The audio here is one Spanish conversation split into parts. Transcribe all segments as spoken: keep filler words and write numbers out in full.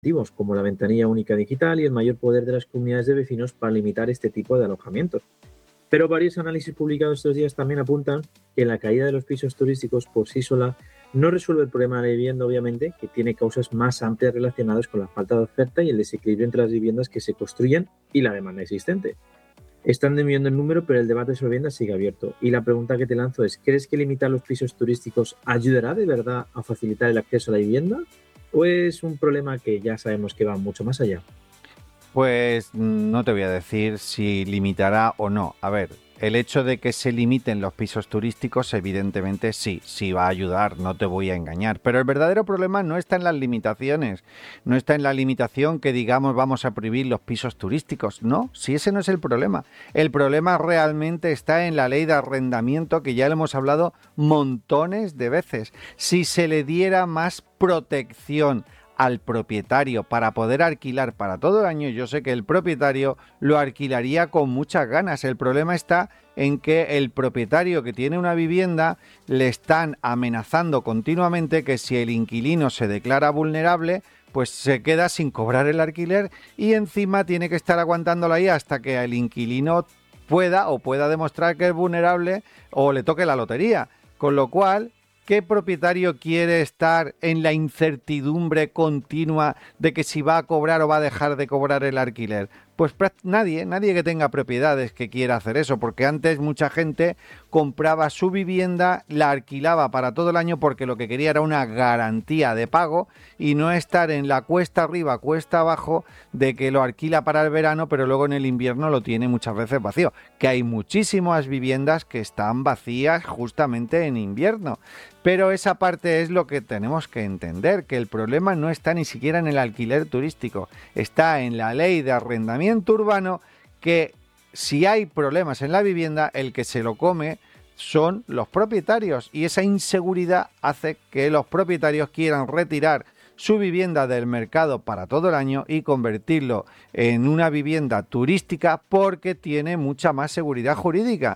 como la ventanilla única digital y el mayor poder de las comunidades de vecinos para limitar este tipo de alojamientos. Pero varios análisis publicados estos días también apuntan que la caída de los pisos turísticos por sí sola no resuelve el problema de la vivienda, obviamente, que tiene causas más amplias relacionadas con la falta de oferta y el desequilibrio entre las viviendas que se construyen y la demanda existente. Están disminuyendo el número, pero el debate sobre vivienda sigue abierto. Y la pregunta que te lanzo es, ¿crees que limitar los pisos turísticos ayudará de verdad a facilitar el acceso a la vivienda? ¿O es un problema que ya sabemos que va mucho más allá? Pues no te voy a decir si limitará o no. A ver, el hecho de que se limiten los pisos turísticos, evidentemente sí, sí va a ayudar, no te voy a engañar. Pero el verdadero problema no está en las limitaciones, no está en la limitación que digamos vamos a prohibir los pisos turísticos. No, si ese no es el problema. El problema realmente está en la ley de arrendamiento, que ya lo hemos hablado montones de veces. Si se le diera más protección al propietario para poder alquilar para todo el año, yo sé que el propietario lo alquilaría con muchas ganas. El problema está en que el propietario que tiene una vivienda le están amenazando continuamente que si el inquilino se declara vulnerable, pues se queda sin cobrar el alquiler y encima tiene que estar aguantándolo ahí hasta que el inquilino pueda o pueda demostrar que es vulnerable o le toque la lotería. Con lo cual, ¿qué propietario quiere estar en la incertidumbre continua de que si va a cobrar o va a dejar de cobrar el alquiler? Pues nadie, nadie que tenga propiedades que quiera hacer eso, porque antes mucha gente compraba su vivienda, la alquilaba para todo el año porque lo que quería era una garantía de pago y no estar en la cuesta arriba, cuesta abajo de que lo alquila para el verano, pero luego en el invierno lo tiene muchas veces vacío, que hay muchísimas viviendas que están vacías justamente en invierno. Pero esa parte es lo que tenemos que entender, que el problema no está ni siquiera en el alquiler turístico, está en la ley de arrendamiento urbano, que si hay problemas en la vivienda, el que se lo come son los propietarios, y esa inseguridad hace que los propietarios quieran retirar su vivienda del mercado para todo el año y convertirlo en una vivienda turística porque tiene mucha más seguridad jurídica.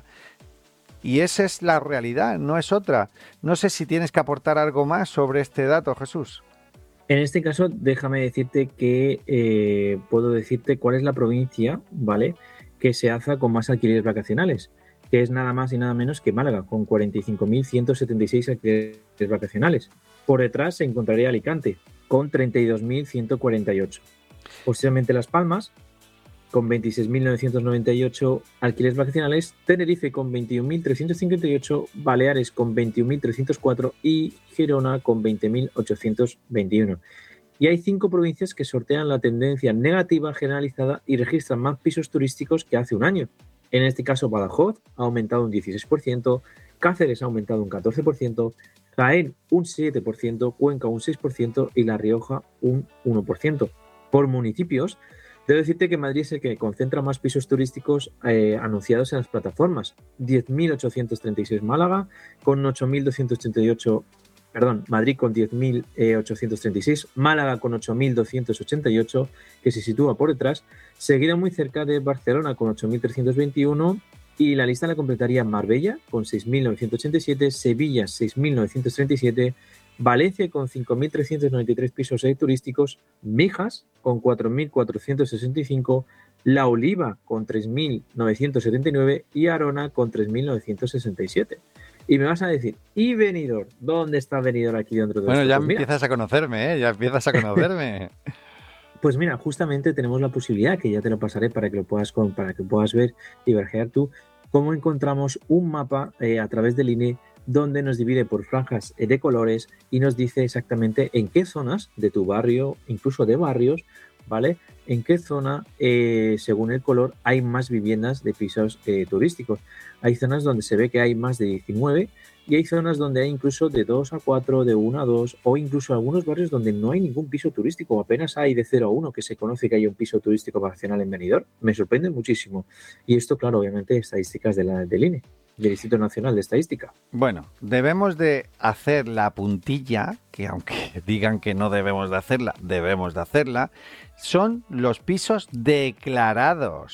Y esa es la realidad, no es otra. No sé si tienes que aportar algo más sobre este dato, Jesús. En este caso, déjame decirte que eh, puedo decirte cuál es la provincia, ¿vale?, que se alza con más alquileres vacacionales, que es nada más y nada menos que Málaga, con cuarenta y cinco mil ciento setenta y seis alquileres vacacionales. Por detrás se encontraría Alicante, con treinta y dos mil ciento cuarenta y ocho. Posteriormente Las Palmas, con veintiséis mil novecientos noventa y ocho alquileres vacacionales, Tenerife con veintiún mil trescientos cincuenta y ocho, Baleares con veintiún mil trescientos cuatro y Girona con veinte mil ochocientos veintiuno. Y hay cinco provincias que sortean la tendencia negativa generalizada y registran más pisos turísticos que hace un año. En este caso, Badajoz ha aumentado un dieciséis por ciento, Cáceres ha aumentado un catorce por ciento, Jaén un siete por ciento, Cuenca un seis por ciento y La Rioja un uno por ciento. Por municipios, debo decirte que Madrid es el que concentra más pisos turísticos eh, anunciados en las plataformas. diez mil ochocientos treinta y seis Málaga, con ocho mil doscientos ochenta y ocho, perdón, Madrid con diez mil ochocientos treinta y seis, Málaga con ocho mil doscientos ochenta y ocho, que se sitúa por detrás, seguida muy cerca de Barcelona con ocho mil trescientos veintiuno, y la lista la completaría Marbella con seis mil novecientos ochenta y siete, Sevilla seis mil novecientos treinta y siete, Valencia con cinco mil trescientos noventa y tres pisos eh, turísticos, Mijas con cuatro mil cuatrocientos sesenta y cinco, La Oliva con tres mil novecientos setenta y nueve y Arona con tres mil novecientos sesenta y siete. Y me vas a decir, ¿y Benidorm? ¿Dónde está Benidorm aquí dentro de Bueno, esto? ya Pues mira, empiezas a conocerme, ¿eh? Ya empiezas a conocerme. Pues mira, justamente tenemos la posibilidad, que ya te lo pasaré para que lo puedas, para que puedas ver y vergear tú, cómo encontramos un mapa eh, a través del I N E donde nos divide por franjas de colores y nos dice exactamente en qué zonas de tu barrio, incluso de barrios, ¿vale?, en qué zona, eh, según el color, hay más viviendas de pisos eh, turísticos. Hay zonas donde se ve que hay más de diecinueve y hay zonas donde hay incluso de dos a cuatro, de uno a dos, o incluso algunos barrios donde no hay ningún piso turístico, apenas hay de cero a uno que se conoce que hay un piso turístico vacacional en Benidorm. Me sorprende muchísimo. Y esto, claro, obviamente, estadísticas de la, del I N E, del Instituto Nacional de Estadística. Bueno, debemos de hacer la puntilla, que aunque digan que no debemos de hacerla, debemos de hacerla, son los pisos declarados.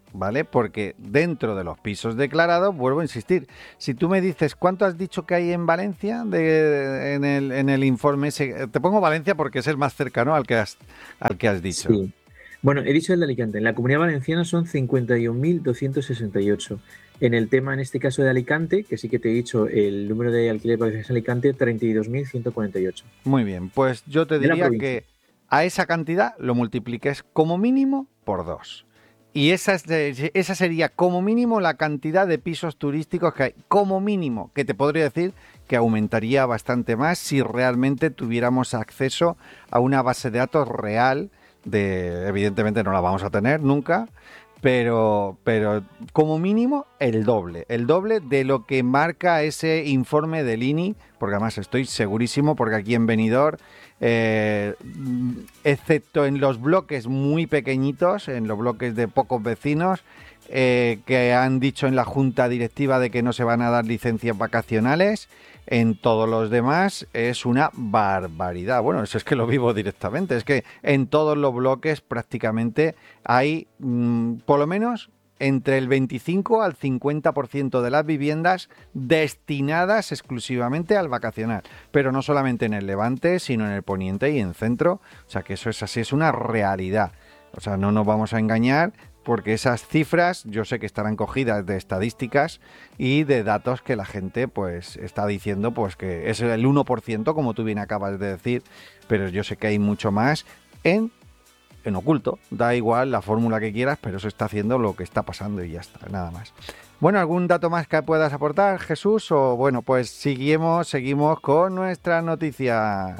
¿vale? Porque dentro de los pisos declarados, vuelvo a insistir, si tú me dices, ¿cuánto has dicho que hay en Valencia de, en, el, en el informe ese? Te pongo Valencia porque es el más cercano al que has, al que has dicho. Sí. Bueno, he dicho el de Alicante. En la Comunidad Valenciana son cincuenta y un mil doscientos sesenta y ocho. En el tema, en este caso de Alicante, que sí que te he dicho el número de alquiler de Alicante, treinta y dos mil ciento cuarenta y ocho. Muy bien, pues yo te diría que a esa cantidad lo multipliques como mínimo por dos. Y esa, es de, esa sería como mínimo la cantidad de pisos turísticos que hay. Como mínimo, que te podría decir que aumentaría bastante más si realmente tuviéramos acceso a una base de datos real. De, evidentemente no la vamos a tener nunca, pero, pero como mínimo el doble, el doble de lo que marca ese informe del I N I, porque además estoy segurísimo, porque aquí en Benidorm, eh, excepto en los bloques muy pequeñitos, en los bloques de pocos vecinos, eh, que han dicho en la junta directiva de que no se van a dar licencias vacacionales, en todos los demás es una barbaridad. Bueno, eso es que lo vivo directamente. Es que en todos los bloques prácticamente hay, mmm, por lo menos, entre el veinticinco al cincuenta por ciento de las viviendas destinadas exclusivamente al vacacional. Pero no solamente en el Levante, sino en el Poniente y en Centro. O sea que eso es así, es una realidad. O sea, no nos vamos a engañar, porque esas cifras yo sé que estarán cogidas de estadísticas y de datos que la gente pues está diciendo pues que es el uno por ciento, como tú bien acabas de decir, pero yo sé que hay mucho más en, en oculto. Da igual la fórmula que quieras, pero eso está haciendo lo que está pasando y ya está, nada más. Bueno, ¿algún dato más que puedas aportar, Jesús? O bueno, pues seguimos, seguimos con nuestras noticias.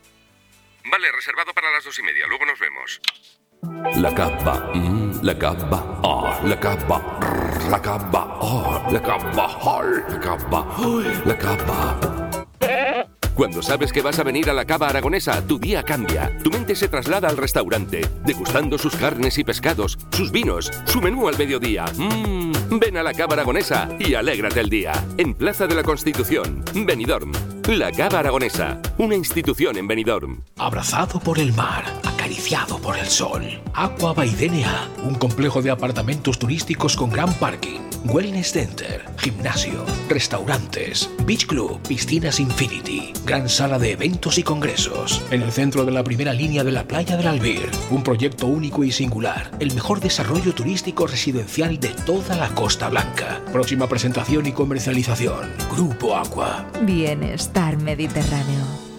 Vale, reservado para las dos y media, luego nos vemos. La capa, mm, la capa, oh, la capa, rrr, la capa, oh, la capa, oh, la capa, oh, la capa. Cuando sabes que vas a venir a la Cava Aragonesa, tu día cambia. Tu mente se traslada al restaurante, degustando sus carnes y pescados, sus vinos, su menú al mediodía. Mmm, ven a la Cava Aragonesa y alégrate el día. En Plaza de la Constitución, Benidorm. La Cava Aragonesa, una institución en Benidorm. Abrazado por el mar, acariciado por el sol. Aqua by D N A, un complejo de apartamentos turísticos con gran parking, wellness center, gimnasio, restaurantes, beach club, piscinas infinity, gran sala de eventos y congresos. En el centro de la primera línea de la playa del Albir, un proyecto único y singular, el mejor desarrollo turístico residencial de toda la Costa Blanca. Próxima presentación y comercialización, Grupo Aqua. Bienestar Mediterráneo.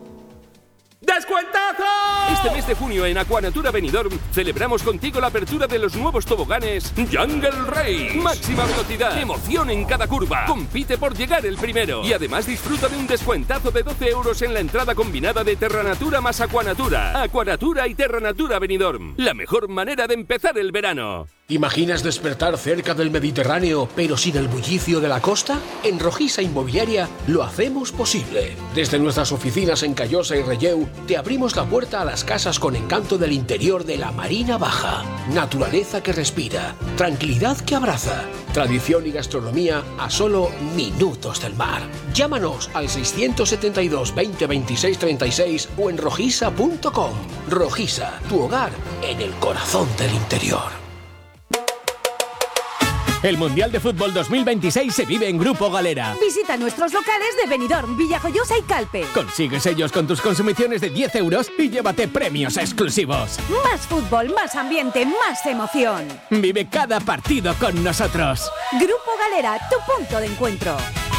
¡Descuentazo! Este mes de junio en Aquanatura Benidorm celebramos contigo la apertura de los nuevos toboganes Jungle Race. Máxima velocidad, emoción en cada curva. Compite por llegar el primero. Y además disfruta de un descuentazo de doce euros en la entrada combinada de Terranatura más Aquanatura. Aquanatura y Terranatura Benidorm. La mejor manera de empezar el verano. ¿Imaginas despertar cerca del Mediterráneo, pero sin el bullicio de la costa? En Rojisa Inmobiliaria lo hacemos posible. Desde nuestras oficinas en Callosa y Relleu, te abrimos la puerta a las casas con encanto del interior de la Marina Baja. Naturaleza que respira, tranquilidad que abraza, tradición y gastronomía a solo minutos del mar. Llámanos al seiscientos setenta y dos, veinte, veintiséis, treinta y seis o en rojisa punto com. Rojisa, tu hogar en el corazón del interior. El Mundial de Fútbol dos mil veintiséis se vive en Grupo Galera. Visita nuestros locales de Benidorm, Villajoyosa y Calpe. Consigue sellos con tus consumiciones de diez euros y llévate premios exclusivos. Más fútbol, más ambiente, más emoción. Vive cada partido con nosotros. Grupo Galera, tu punto de encuentro.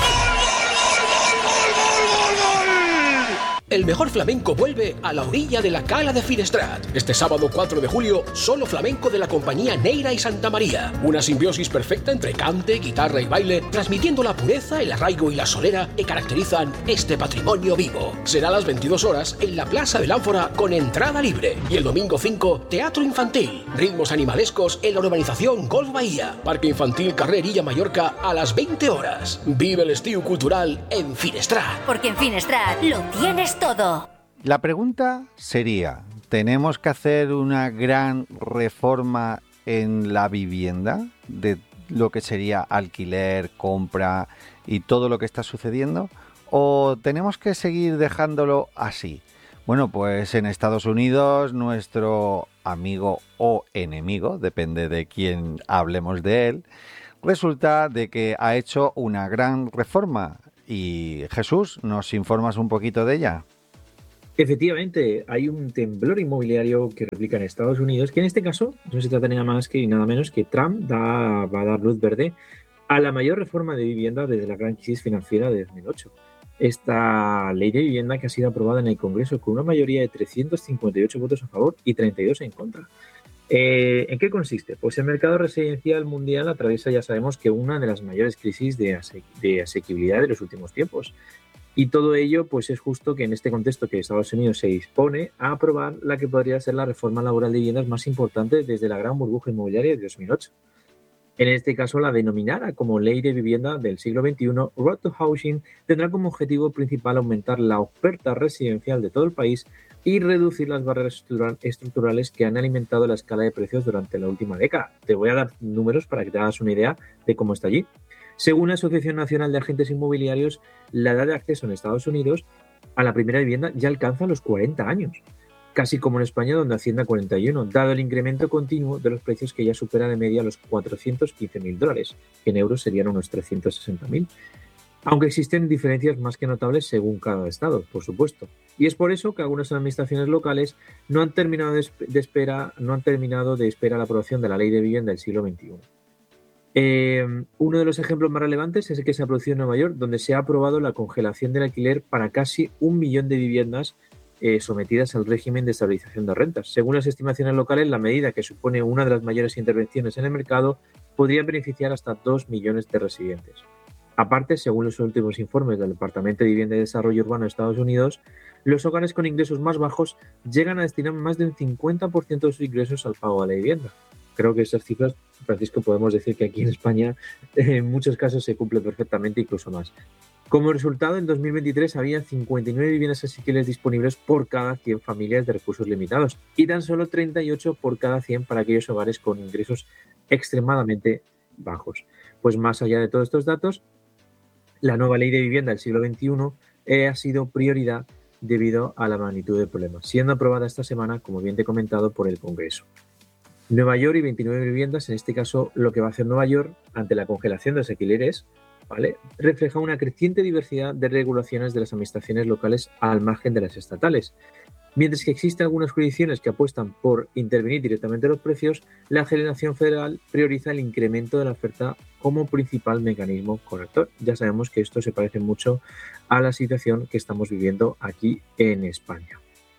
El mejor flamenco vuelve a la orilla de la Cala de Finestrat. Este sábado cuatro de julio, solo flamenco de la compañía Neira y Santa María. Una simbiosis perfecta entre cante, guitarra y baile, transmitiendo la pureza, el arraigo y la solera que caracterizan este patrimonio vivo. Será a las veintidós horas en la Plaza del Ánfora con entrada libre. Y el domingo cinco, teatro infantil, ritmos animalescos en la urbanización Golf Bahía. Parque infantil Carrerilla Mallorca a las veinte horas. Vive el estío cultural en Finestrat. Porque en Finestrat lo tienes todo. La pregunta sería, ¿tenemos que hacer una gran reforma en la vivienda de lo que sería alquiler, compra y todo lo que está sucediendo? ¿O tenemos que seguir dejándolo así? Bueno, pues en Estados Unidos nuestro amigo o enemigo, depende de quién hablemos de él, resulta de que ha hecho una gran reforma. Y Jesús, ¿nos informas un poquito de ella? Efectivamente, hay un temblor inmobiliario que replica en Estados Unidos, que en este caso no se trata nada más que nada menos que Trump da, va a dar luz verde a la mayor reforma de vivienda desde la gran crisis financiera de dos mil ocho. Esta ley de vivienda que ha sido aprobada en el Congreso con una mayoría de trescientos cincuenta y ocho votos a favor y treinta y dos en contra. Eh, ¿En qué consiste? Pues el mercado residencial mundial atraviesa, ya sabemos, que una de las mayores crisis de, ase de asequibilidad de los últimos tiempos. Y todo ello pues es justo que en este contexto que Estados Unidos se dispone a aprobar la que podría ser la reforma laboral de viviendas más importante desde la gran burbuja inmobiliaria de dos mil ocho. En este caso, la denominada como Ley de Vivienda del siglo veintiuno, Road to Housing, tendrá como objetivo principal aumentar la oferta residencial de todo el país y reducir las barreras estructurales que han alimentado la escala de precios durante la última década. Te voy a dar números para que te hagas una idea de cómo está allí. Según la Asociación Nacional de Agentes Inmobiliarios, la edad de acceso en Estados Unidos a la primera vivienda ya alcanza los cuarenta años. Casi como en España, donde asciende a cuarenta y uno, dado el incremento continuo de los precios que ya superan de media los cuatrocientos quince mil dólares, que en euros serían unos trescientos sesenta mil. Aunque existen diferencias más que notables según cada estado, por supuesto. Y es por eso que algunas administraciones locales no han terminado de, de espera, no han terminado de esperar la aprobación de la Ley de Vivienda del siglo veintiuno. Eh, uno de los ejemplos más relevantes es el que se ha producido en Nueva York, donde se ha aprobado la congelación del alquiler para casi un millón de viviendas Eh, sometidas al régimen de estabilización de rentas. Según las estimaciones locales, la medida, que supone una de las mayores intervenciones en el mercado, podría beneficiar hasta dos millones de residentes. Aparte, según los últimos informes del Departamento de Vivienda y Desarrollo Urbano de Estados Unidos, los hogares con ingresos más bajos llegan a destinar más del cincuenta por ciento de sus ingresos al pago de la vivienda. Creo que esas cifras, Francisco, podemos decir que aquí en España en muchos casos se cumple perfectamente, incluso más. Como resultado, en dos mil veintitrés había cincuenta y nueve viviendas asequibles disponibles por cada cien familias de recursos limitados y tan solo treinta y ocho por cada cien para aquellos hogares con ingresos extremadamente bajos. Pues más allá de todos estos datos, la nueva Ley de Vivienda del siglo veintiuno eh, ha sido prioridad debido a la magnitud del problema, siendo aprobada esta semana, como bien te he comentado, por el Congreso. Nueva York y veintinueve viviendas, en este caso lo que va a hacer Nueva York ante la congelación de los alquileres, ¿vale?, refleja una creciente diversidad de regulaciones de las administraciones locales al margen de las estatales. Mientras que existen algunas jurisdicciones que apuestan por intervenir directamente los precios, la legislación federal prioriza el incremento de la oferta como principal mecanismo corrector. Ya sabemos que esto se parece mucho a la situación que estamos viviendo aquí en España.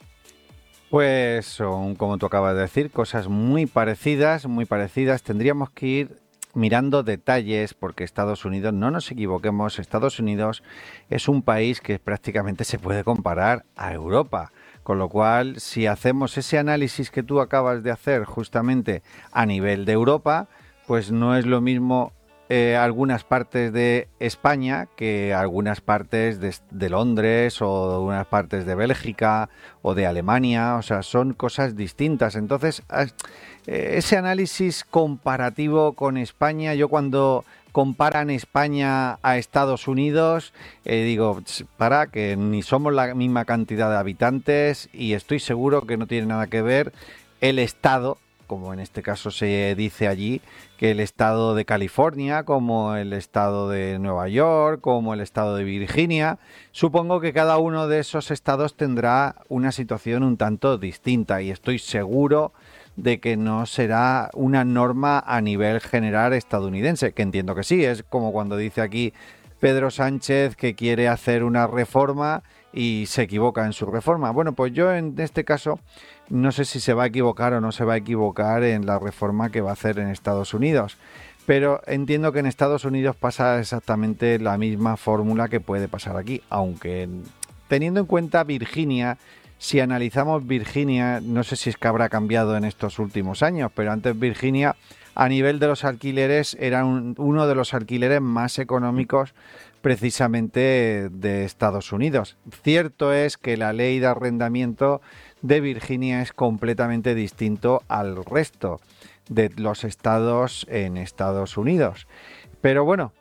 Pues son, como tú acabas de decir, cosas muy parecidas, muy parecidas. Tendríamos que ir mirando detalles, porque Estados Unidos, no nos equivoquemos, Estados Unidos es un país que prácticamente se puede comparar a Europa, con lo cual si hacemos ese análisis que tú acabas de hacer justamente a nivel de Europa, pues no es lo mismo eh, algunas partes de España que algunas partes de, de Londres o algunas partes de Bélgica o de Alemania, o sea, son cosas distintas. Entonces, ese análisis comparativo con España, yo cuando comparan España a Estados Unidos, eh, digo, para que ni somos la misma cantidad de habitantes y estoy seguro que no tiene nada que ver el estado, como en este caso se dice allí, que el estado de California, como el estado de Nueva York, como el estado de Virginia. Supongo que cada uno de esos estados tendrá una situación un tanto distinta y estoy seguro de que no será una norma a nivel general estadounidense, que entiendo que sí, es como cuando dice aquí Pedro Sánchez que quiere hacer una reforma y se equivoca en su reforma. Bueno, pues yo en este caso no sé si se va a equivocar o no se va a equivocar en la reforma que va a hacer en Estados Unidos, pero entiendo que en Estados Unidos pasa exactamente la misma fórmula que puede pasar aquí, aunque teniendo en cuenta Virginia, si analizamos Virginia, no sé si es que habrá cambiado en estos últimos años, pero antes Virginia a nivel de los alquileres era un, uno de los alquileres más económicos precisamente de Estados Unidos. Cierto es que la ley de arrendamiento de Virginia es completamente distinto al resto de los estados en Estados Unidos. Pero bueno,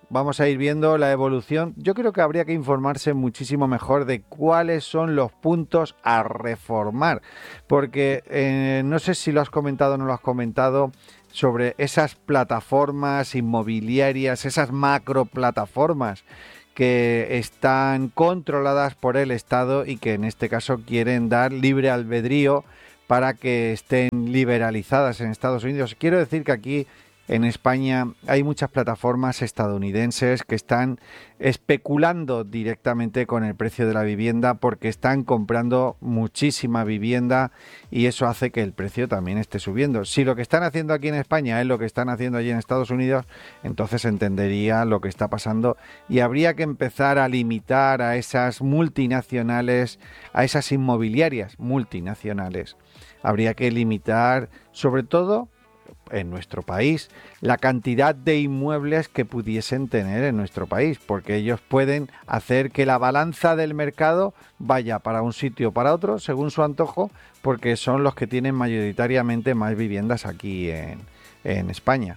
vamos a ir viendo la evolución. Yo creo que habría que informarse muchísimo mejor de cuáles son los puntos a reformar, porque eh, no sé si lo has comentado o no lo has comentado, sobre esas plataformas inmobiliarias, esas macro plataformas que están controladas por el Estado y que en este caso quieren dar libre albedrío para que estén liberalizadas en Estados Unidos. Quiero decir que aquí en España hay muchas plataformas estadounidenses que están especulando directamente con el precio de la vivienda porque están comprando muchísima vivienda y eso hace que el precio también esté subiendo. Si lo que están haciendo aquí en España es lo que están haciendo allí en Estados Unidos, entonces entendería lo que está pasando y habría que empezar a limitar a esas multinacionales, a esas inmobiliarias multinacionales. Habría que limitar, sobre todo, en nuestro país, la cantidad de inmuebles que pudiesen tener en nuestro país, porque ellos pueden hacer que la balanza del mercado vaya para un sitio o para otro, según su antojo, porque son los que tienen mayoritariamente más viviendas aquí en, en España.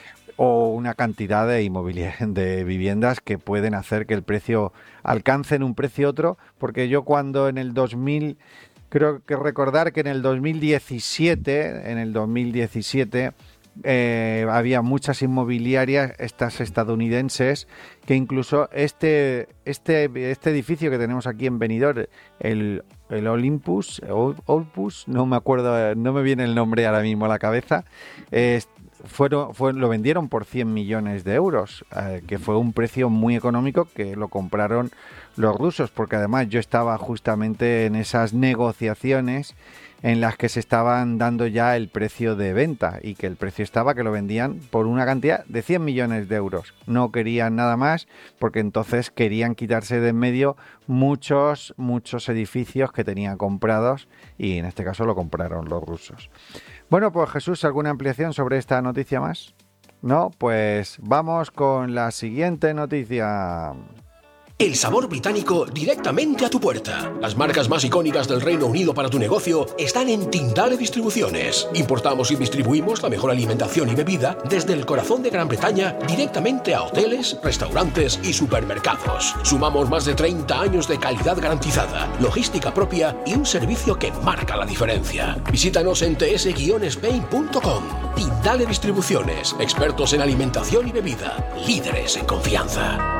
O una cantidad de inmobiliarias, de viviendas que pueden hacer que el precio alcance en un precio otro, porque yo cuando en el dos mil... Creo que recordar que en el dos mil diecisiete, en el dos mil diecisiete eh, había muchas inmobiliarias, estas estadounidenses, que incluso este este este edificio que tenemos aquí en Benidorm, el el Olympus, Olympus, no me acuerdo, no me viene el nombre ahora mismo a la cabeza, eh, fueron, fue, lo vendieron por cien millones de euros, eh, que fue un precio muy económico que lo compraron los rusos, porque además yo estaba justamente en esas negociaciones en las que se estaban dando ya el precio de venta y que el precio estaba que lo vendían por una cantidad de cien millones de euros. No querían nada más porque entonces querían quitarse de en medio muchos, muchos edificios que tenían comprados y en este caso lo compraron los rusos. Bueno, pues Jesús, ¿alguna ampliación sobre esta noticia más? No, pues vamos con la siguiente noticia. El sabor británico directamente a tu puerta. Las marcas más icónicas del Reino Unido para tu negocio están en Tindale Distribuciones. Importamos y distribuimos la mejor alimentación y bebida desde el corazón de Gran Bretaña directamente a hoteles, restaurantes y supermercados. Sumamos más de treinta años de calidad garantizada, logística propia y un servicio que marca la diferencia. Visítanos en t s guion spain punto com. Tindale Distribuciones, expertos en alimentación y bebida, líderes en confianza.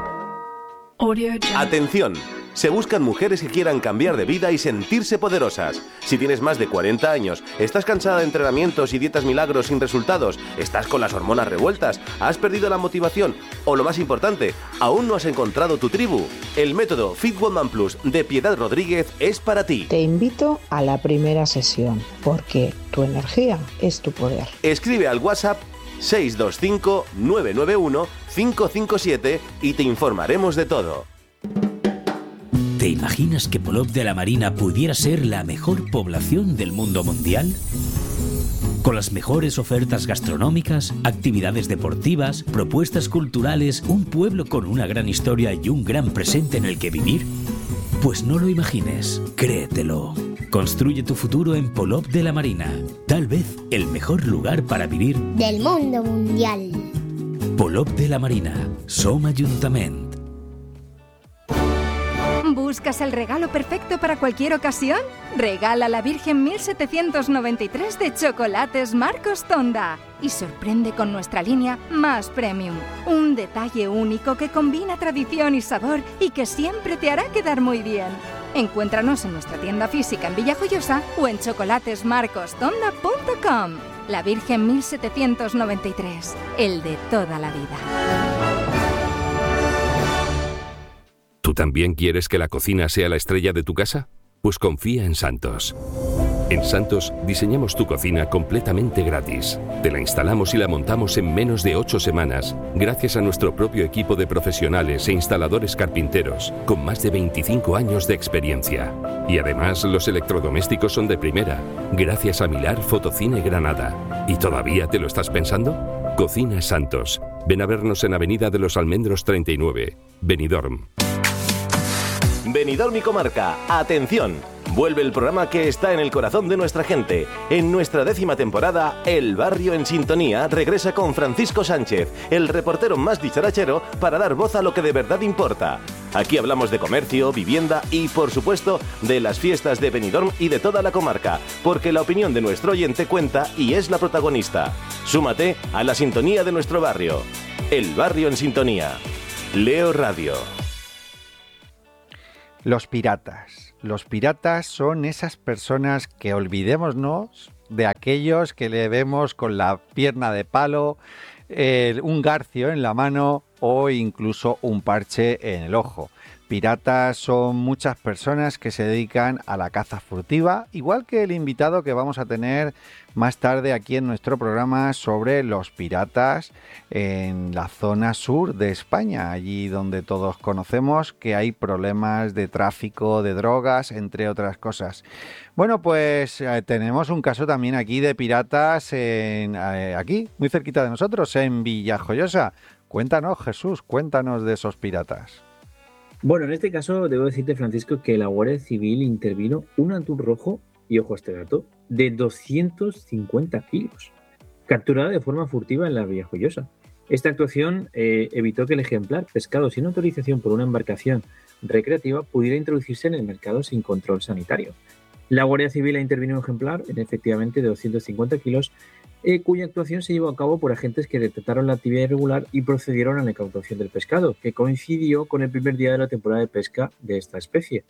Atención, se buscan mujeres que quieran cambiar de vida y sentirse poderosas. Si tienes más de cuarenta años, estás cansada de entrenamientos y dietas milagros sin resultados, estás con las hormonas revueltas, has perdido la motivación o lo más importante, aún no has encontrado tu tribu. El método Fit Woman Plus de Piedad Rodríguez es para ti. Te invito a la primera sesión porque tu energía es tu poder. Escribe al WhatsApp seis dos cinco nueve nueve uno cinco cinco siete y te informaremos de todo. ¿Te imaginas que Polop de la Marina pudiera ser la mejor población del mundo mundial? Con las mejores ofertas gastronómicas, actividades deportivas, propuestas culturales, un pueblo con una gran historia y un gran presente en el que vivir. Pues no lo imagines, créetelo. Construye tu futuro en Polop de la Marina. Tal vez el mejor lugar para vivir del mundo mundial. Polop de la Marina. Som Ajuntament. ¿Buscas el regalo perfecto para cualquier ocasión? Regala la Virgen mil setecientos noventa y tres de Chocolates Marcos Tonda y sorprende con nuestra línea Más Premium. Un detalle único que combina tradición y sabor y que siempre te hará quedar muy bien. Encuéntranos en nuestra tienda física en Villajoyosa o en chocolates marcos tonda punto com. La Virgen mil setecientos noventa y tres, el de toda la vida. ¿Tú también quieres que la cocina sea la estrella de tu casa? Pues confía en Santos. En Santos diseñamos tu cocina completamente gratis. Te la instalamos y la montamos en menos de ocho semanas, gracias a nuestro propio equipo de profesionales e instaladores carpinteros, con más de veinticinco años de experiencia. Y además los electrodomésticos son de primera, gracias a Milar Fotocine Granada. ¿Y todavía te lo estás pensando? Cocina Santos. Ven a vernos en Avenida de los Almendros treinta y nueve, Benidorm. Benidorm y comarca, atención. Vuelve el programa que está en el corazón de nuestra gente. En nuestra décima temporada, El Barrio en Sintonía regresa con Francisco Sánchez, el reportero más dicharachero, para dar voz a lo que de verdad importa. Aquí hablamos de comercio, vivienda y, por supuesto, de las fiestas de Benidorm y de toda la comarca, porque la opinión de nuestro oyente cuenta y es la protagonista. Súmate a la sintonía de nuestro barrio. El Barrio en Sintonía. Leo Radio. Los piratas. Los piratas son esas personas que, olvidémonos de aquellos que le vemos con la pierna de palo, eh, un garfio en la mano o incluso un parche en el ojo. Piratas son muchas personas que se dedican a la caza furtiva, igual que el invitado que vamos a tener más tarde aquí en nuestro programa sobre los piratas en la zona sur de España, allí donde todos conocemos que hay problemas de tráfico de drogas, entre otras cosas. Bueno, pues eh, tenemos un caso también aquí de piratas en, eh, aquí, muy cerquita de nosotros, en Villajoyosa. Cuéntanos, Jesús, cuéntanos de esos piratas. Bueno, en este caso debo decirte, Francisco, que la Guardia Civil intervino un atún rojo, y ojo a este dato, de doscientos cincuenta kilos, capturada de forma furtiva en la Villajoyosa. Esta actuación eh, evitó que el ejemplar, pescado sin autorización por una embarcación recreativa, pudiera introducirse en el mercado sin control sanitario. La Guardia Civil ha intervenido un ejemplar, en efectivamente de doscientos cincuenta kilos, eh, cuya actuación se llevó a cabo por agentes que detectaron la actividad irregular y procedieron a la incautación del pescado, que coincidió con el primer día de la temporada de pesca de esta especie.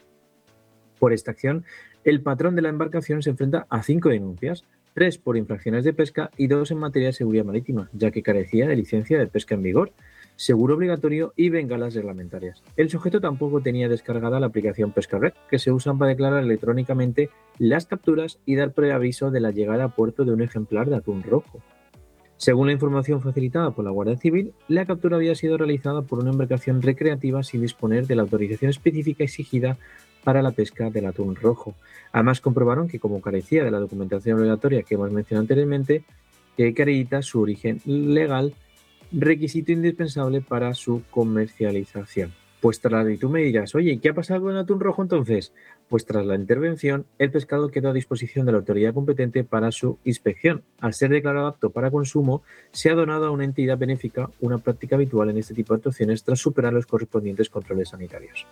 Por esta acción, el patrón de la embarcación se enfrenta a cinco denuncias, tres por infracciones de pesca y dos en materia de seguridad marítima, ya que carecía de licencia de pesca en vigor, seguro obligatorio y bengalas reglamentarias. El sujeto tampoco tenía descargada la aplicación PescaRed, que se usa para declarar electrónicamente las capturas y dar preaviso de la llegada a puerto de un ejemplar de atún rojo. Según la información facilitada por la Guardia Civil, la captura había sido realizada por una embarcación recreativa sin disponer de la autorización específica exigida para la pesca del atún rojo. Además, comprobaron que, como carecía de la documentación obligatoria que hemos mencionado anteriormente, que acredita su origen legal, requisito indispensable para su comercialización. Pues tras la y tú me dirás, oye, ¿qué ha pasado con el atún rojo entonces? Pues tras la intervención, el pescado quedó a disposición de la autoridad competente para su inspección. Al ser declarado apto para consumo, se ha donado a una entidad benéfica, una práctica habitual en este tipo de actuaciones tras superar los correspondientes controles sanitarios.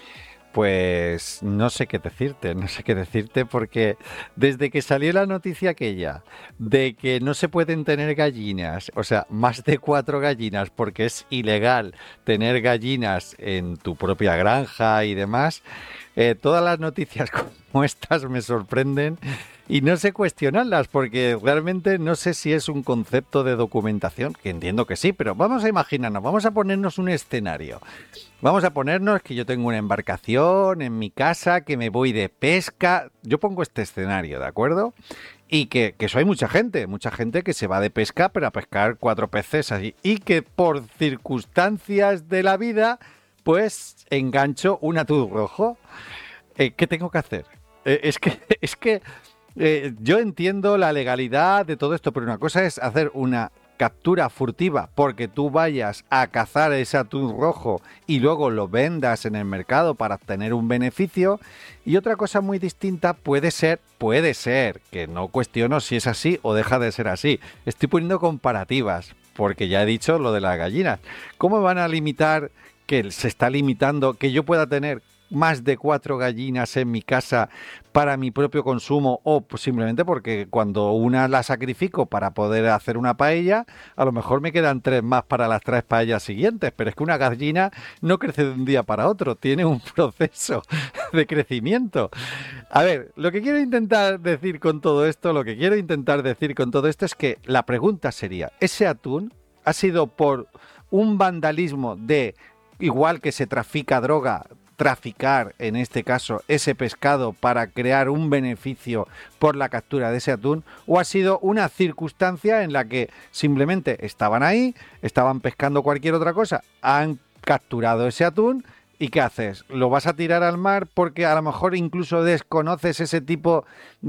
Pues no sé qué decirte, no sé qué decirte porque desde que salió la noticia aquella de que no se pueden tener gallinas, o sea, más de cuatro gallinas porque es ilegal tener gallinas en tu propia granja y demás, eh, todas las noticias como estas me sorprenden y no sé cuestionarlas porque realmente no sé si es un concepto de documentación, que entiendo que sí, pero vamos a imaginarnos, vamos a ponernos un escenario. Vamos a ponernos que yo tengo una embarcación en mi casa, que me voy de pesca. Yo pongo este escenario, ¿de acuerdo? Y que, que eso hay mucha gente, mucha gente que se va de pesca, pero a pescar cuatro peces así. Y que por circunstancias de la vida, pues engancho un atún rojo. Eh, ¿Qué tengo que hacer? Eh, es que, es que eh, yo entiendo la legalidad de todo esto, pero una cosa es hacer una captura furtiva porque tú vayas a cazar ese atún rojo y luego lo vendas en el mercado para obtener un beneficio, y otra cosa muy distinta puede ser, puede ser, que no cuestiono si es así o deja de ser así, estoy poniendo comparativas porque ya he dicho lo de las gallinas. ¿Cómo van a limitar, que se está limitando, que yo pueda tener más de cuatro gallinas en mi casa para mi propio consumo, o pues simplemente porque cuando una la sacrifico para poder hacer una paella, a lo mejor me quedan tres más para las tres paellas siguientes? Pero es que una gallina no crece de un día para otro, tiene un proceso de crecimiento. A ver, lo que quiero intentar decir con todo esto, lo que quiero intentar decir con todo esto es que la pregunta sería, ¿ese atún ha sido por un vandalismo de, igual que se trafica droga, traficar, en este caso, ese pescado para crear un beneficio por la captura de ese atún, o ha sido una circunstancia en la que simplemente estaban ahí, estaban pescando cualquier otra cosa, han capturado ese atún y ¿qué haces? ¿Lo vas a tirar al mar porque a lo mejor incluso desconoces ese tipo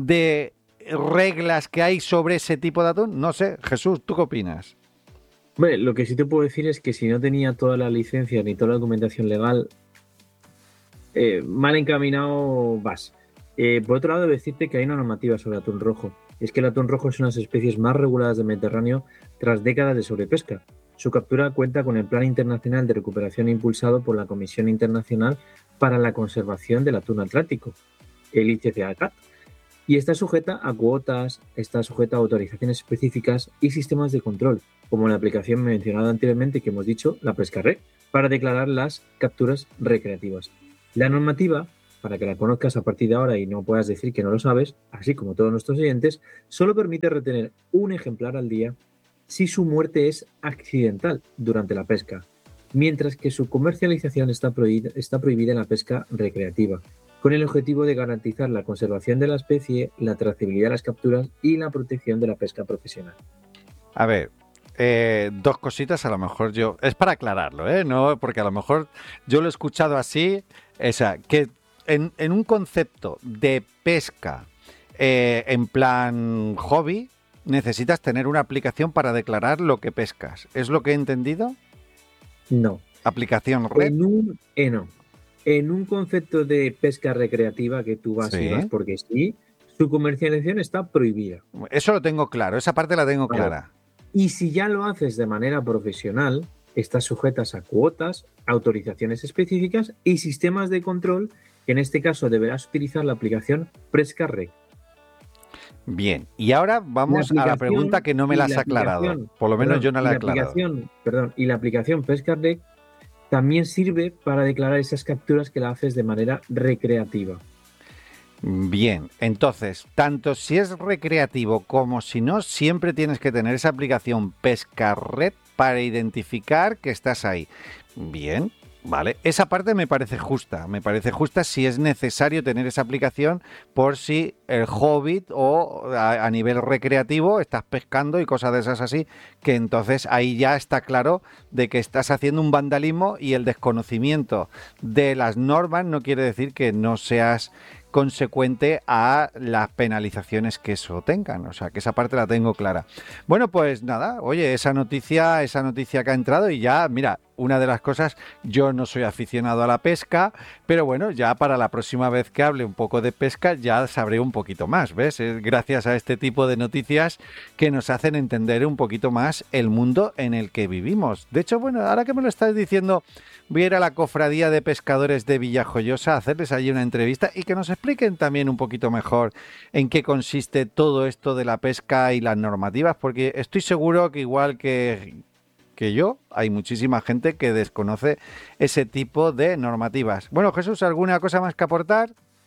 de reglas que hay sobre ese tipo de atún? No sé, Jesús, ¿tú qué opinas? Bueno, lo que sí te puedo decir es que si no tenía toda la licencia ni toda la documentación legal, Eh, mal encaminado vas. Eh, por otro lado, debo decirte que hay una normativa sobre el atún rojo. Es que el atún rojo es una de las especies más reguladas del Mediterráneo tras décadas de sobrepesca. Su captura cuenta con el Plan Internacional de Recuperación impulsado por la Comisión Internacional para la Conservación del Atún Atlántico, el I C C A C A T, y está sujeta a cuotas, está sujeta a autorizaciones específicas y sistemas de control, como la aplicación mencionada anteriormente que hemos dicho, la PescaRec, para declarar las capturas recreativas. La normativa, para que la conozcas a partir de ahora y no puedas decir que no lo sabes, así como todos nuestros oyentes, solo permite retener un ejemplar al día si su muerte es accidental durante la pesca, mientras que su comercialización está prohibida, está prohibida en la pesca recreativa, con el objetivo de garantizar la conservación de la especie, la trazabilidad de las capturas y la protección de la pesca profesional. A ver, eh, dos cositas a lo mejor yo... Es para aclararlo, ¿eh? No, porque a lo mejor yo lo he escuchado así, o sea, que en, en un concepto de pesca eh, en plan hobby, necesitas tener una aplicación para declarar lo que pescas. ¿Es lo que he entendido? No. ¿Aplicación red? En un, eh, no. En un concepto de pesca recreativa que tú vas ¿Sí? y vas porque sí, su comercialización está prohibida. Eso lo tengo claro, esa parte la tengo Vale. clara. Y si ya lo haces de manera profesional, estás sujetas a cuotas, autorizaciones específicas y sistemas de control, que en este caso deberás utilizar la aplicación PescaRec. Bien, y ahora vamos La a la pregunta que no me la has aclarado. Por lo menos perdón, yo no la he y la aclarado. aplicación, perdón, y la aplicación PescaRec también sirve para declarar esas capturas que la haces de manera recreativa. Bien, entonces, tanto si es recreativo como si no, siempre tienes que tener esa aplicación PescaRec para identificar que estás ahí. Bien, vale. Esa parte me parece justa. Me parece justa si es necesario tener esa aplicación por si el Hobbit o a, a nivel recreativo estás pescando y cosas de esas así, que entonces ahí ya está claro de que estás haciendo un vandalismo y el desconocimiento de las normas no quiere decir que no seas consecuente a las penalizaciones que eso tengan, o sea que esa parte la tengo clara. Bueno, pues nada, oye, esa noticia, esa noticia que ha entrado y ya, mira, una de las cosas, yo no soy aficionado a la pesca, pero bueno, ya para la próxima vez que hable un poco de pesca ya sabré un poquito más, ¿ves? Es gracias a este tipo de noticias que nos hacen entender un poquito más el mundo en el que vivimos. De hecho, bueno, ahora que me lo estás diciendo, voy a ir a la Cofradía de Pescadores de Villajoyosa a hacerles allí una entrevista y que nos expliquen también un poquito mejor en qué consiste todo esto de la pesca y las normativas, porque estoy seguro que igual que, que yo, hay muchísima gente que desconoce ese tipo de normativas. Bueno, Jesús, ¿alguna cosa más que aportar?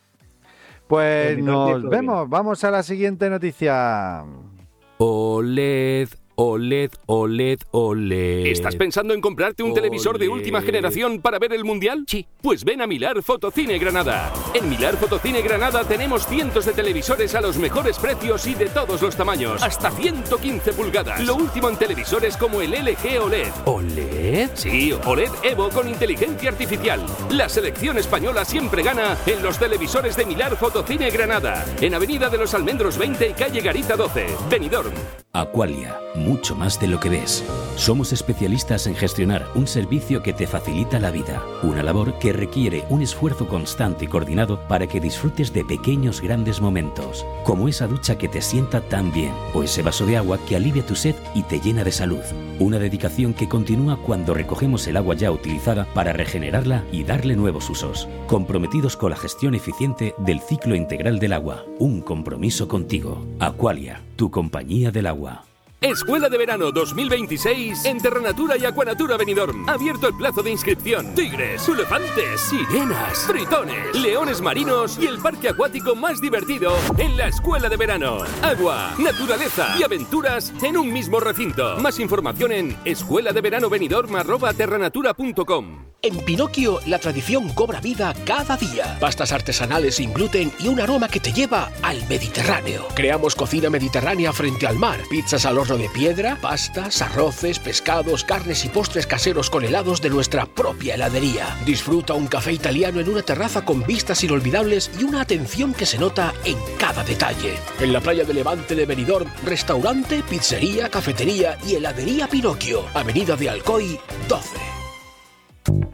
Pues nos vemos. Vamos a la siguiente noticia. O L E D, O L E D, O L E D, O L E D. ¿Estás pensando en comprarte un O L E D. televisor de última generación para ver el Mundial? Sí. Pues ven a Milar Fotocine Granada. En Milar Fotocine Granada tenemos cientos de televisores a los mejores precios y de todos los tamaños. Hasta ciento quince pulgadas. Lo último en televisores como el L G O L E D. ¿O L E D? Sí, O L E D Evo con inteligencia artificial. La selección española siempre gana en los televisores de Milar Fotocine Granada. En Avenida de los Almendros veinte y Calle Garita doce. Benidorm. Aqualia, mucho más de lo que ves. Somos especialistas en gestionar un servicio que te facilita la vida, una labor que requiere un esfuerzo constante y coordinado para que disfrutes de pequeños grandes momentos, como esa ducha que te sienta tan bien o ese vaso de agua que alivia tu sed y te llena de salud. Una dedicación que continúa cuando recogemos el agua ya utilizada para regenerarla y darle nuevos usos. Comprometidos con la gestión eficiente del ciclo integral del agua. Un compromiso contigo. Aqualia, tu compañía del agua. Escuela de Verano dos mil veintiséis en Terranatura y Acuanatura Benidorm. Abierto el plazo de inscripción. Tigres, elefantes, sirenas, tritones, leones marinos y el parque acuático más divertido en la Escuela de Verano. Agua, naturaleza y aventuras en un mismo recinto. Más información en escuela de verano benidorm arroba terranatura punto com. En Pinocchio, la tradición cobra vida cada día. Pastas artesanales sin gluten y un aroma que te lleva al Mediterráneo. Creamos cocina mediterránea frente al mar. Pizzas al horno de piedra, pastas, arroces, pescados, carnes y postres caseros con helados de nuestra propia heladería. Disfruta un café italiano en una terraza con vistas inolvidables y una atención que se nota en cada detalle. En la playa de Levante de Benidorm, restaurante, pizzería, cafetería y heladería Pinocchio. Avenida de Alcoy doce.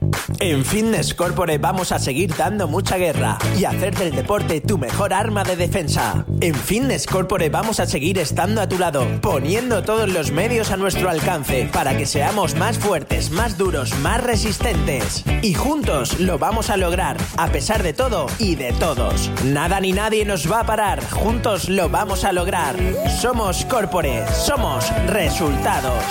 En Fitness Corporate vamos a seguir dando mucha guerra y hacer del deporte tu mejor arma de defensa. En Fitness Corporate vamos a seguir estando a tu lado, poniendo todos los medios a nuestro alcance para que seamos más fuertes, más duros, más resistentes. Y juntos lo vamos a lograr, a pesar de todo y de todos. Nada ni nadie nos va a parar, juntos lo vamos a lograr. Somos Corporate, somos resultados.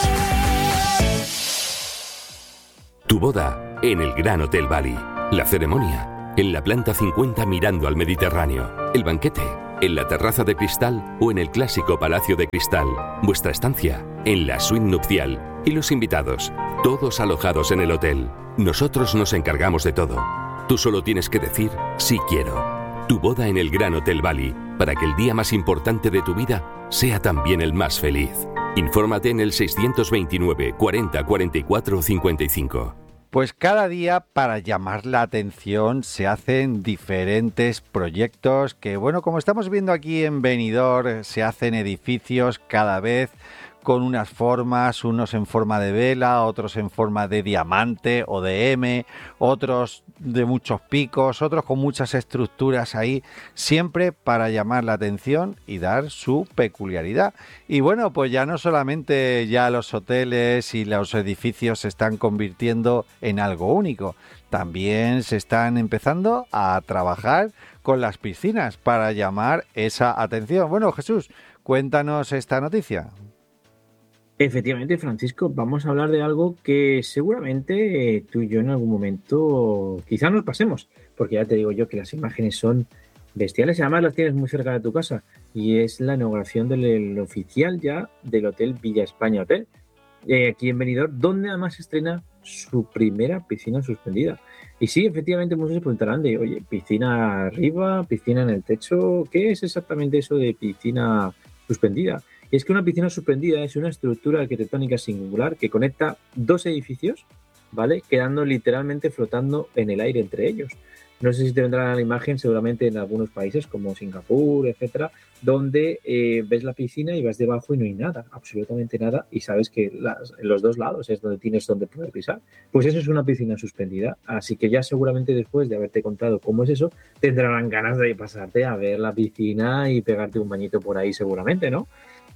Tu boda en el Gran Hotel Bali. La ceremonia en la planta cincuenta mirando al Mediterráneo. El banquete en la terraza de cristal o en el clásico palacio de cristal. Vuestra estancia en la suite nupcial. Y los invitados, todos alojados en el hotel. Nosotros nos encargamos de todo. Tú solo tienes que decir sí quiero. Tu boda en el Gran Hotel Bali, para que el día más importante de tu vida sea también el más feliz. Infórmate en el seiscientos veintinueve cuarenta cuarenta y cuatro cincuenta y cinco. Pues cada día, para llamar la atención, se hacen diferentes proyectos que, bueno, como estamos viendo aquí en Benidorm, se hacen edificios cada vez con unas formas, unos en forma de vela, otros en forma de diamante o de M, otros de muchos picos, otros con muchas estructuras ahí, siempre para llamar la atención y dar su peculiaridad. Y bueno, pues ya no solamente ya los hoteles y los edificios se están convirtiendo en algo único, también se están empezando a trabajar con las piscinas para llamar esa atención. Bueno, Jesús, cuéntanos esta noticia. Efectivamente, Francisco, vamos a hablar de algo que seguramente eh, tú y yo en algún momento quizá nos pasemos, porque ya te digo yo que las imágenes son bestiales y además las tienes muy cerca de tu casa, y es la inauguración del el oficial ya del Hotel Villa España Hotel, eh, aquí en Benidorm, donde además se estrena su primera piscina suspendida. Y sí, efectivamente muchos se preguntarán de, oye, piscina arriba, piscina en el techo, ¿qué es exactamente eso de piscina suspendida? Y es que una piscina suspendida es una estructura arquitectónica singular que conecta dos edificios, ¿vale? Quedando literalmente flotando en el aire entre ellos. No sé si te vendrá la imagen, seguramente en algunos países como Singapur, etcétera, donde eh, ves la piscina y vas debajo y no hay nada, absolutamente nada, y sabes que las, en los dos lados es donde tienes donde poder pisar. Pues eso es una piscina suspendida, así que ya seguramente después de haberte contado cómo es eso, tendrán ganas de pasarte a ver la piscina y pegarte un bañito por ahí seguramente, ¿no?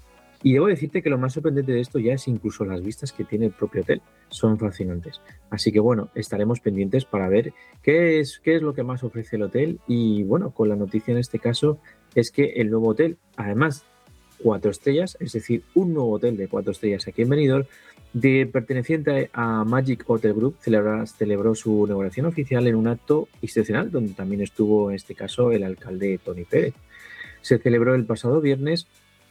Y debo decirte que lo más sorprendente de esto ya es incluso las vistas que tiene el propio hotel. Son fascinantes. Así que bueno, estaremos pendientes para ver qué es, qué es lo que más ofrece el hotel. Y bueno, con la noticia en este caso es que el nuevo hotel, además cuatro estrellas, es decir, un nuevo hotel de cuatro estrellas aquí en Benidorm, de, perteneciente a Magic Hotel Group, celebró, celebró su inauguración oficial en un acto institucional donde también estuvo en este caso el alcalde Tony Pérez. Se celebró el pasado viernes,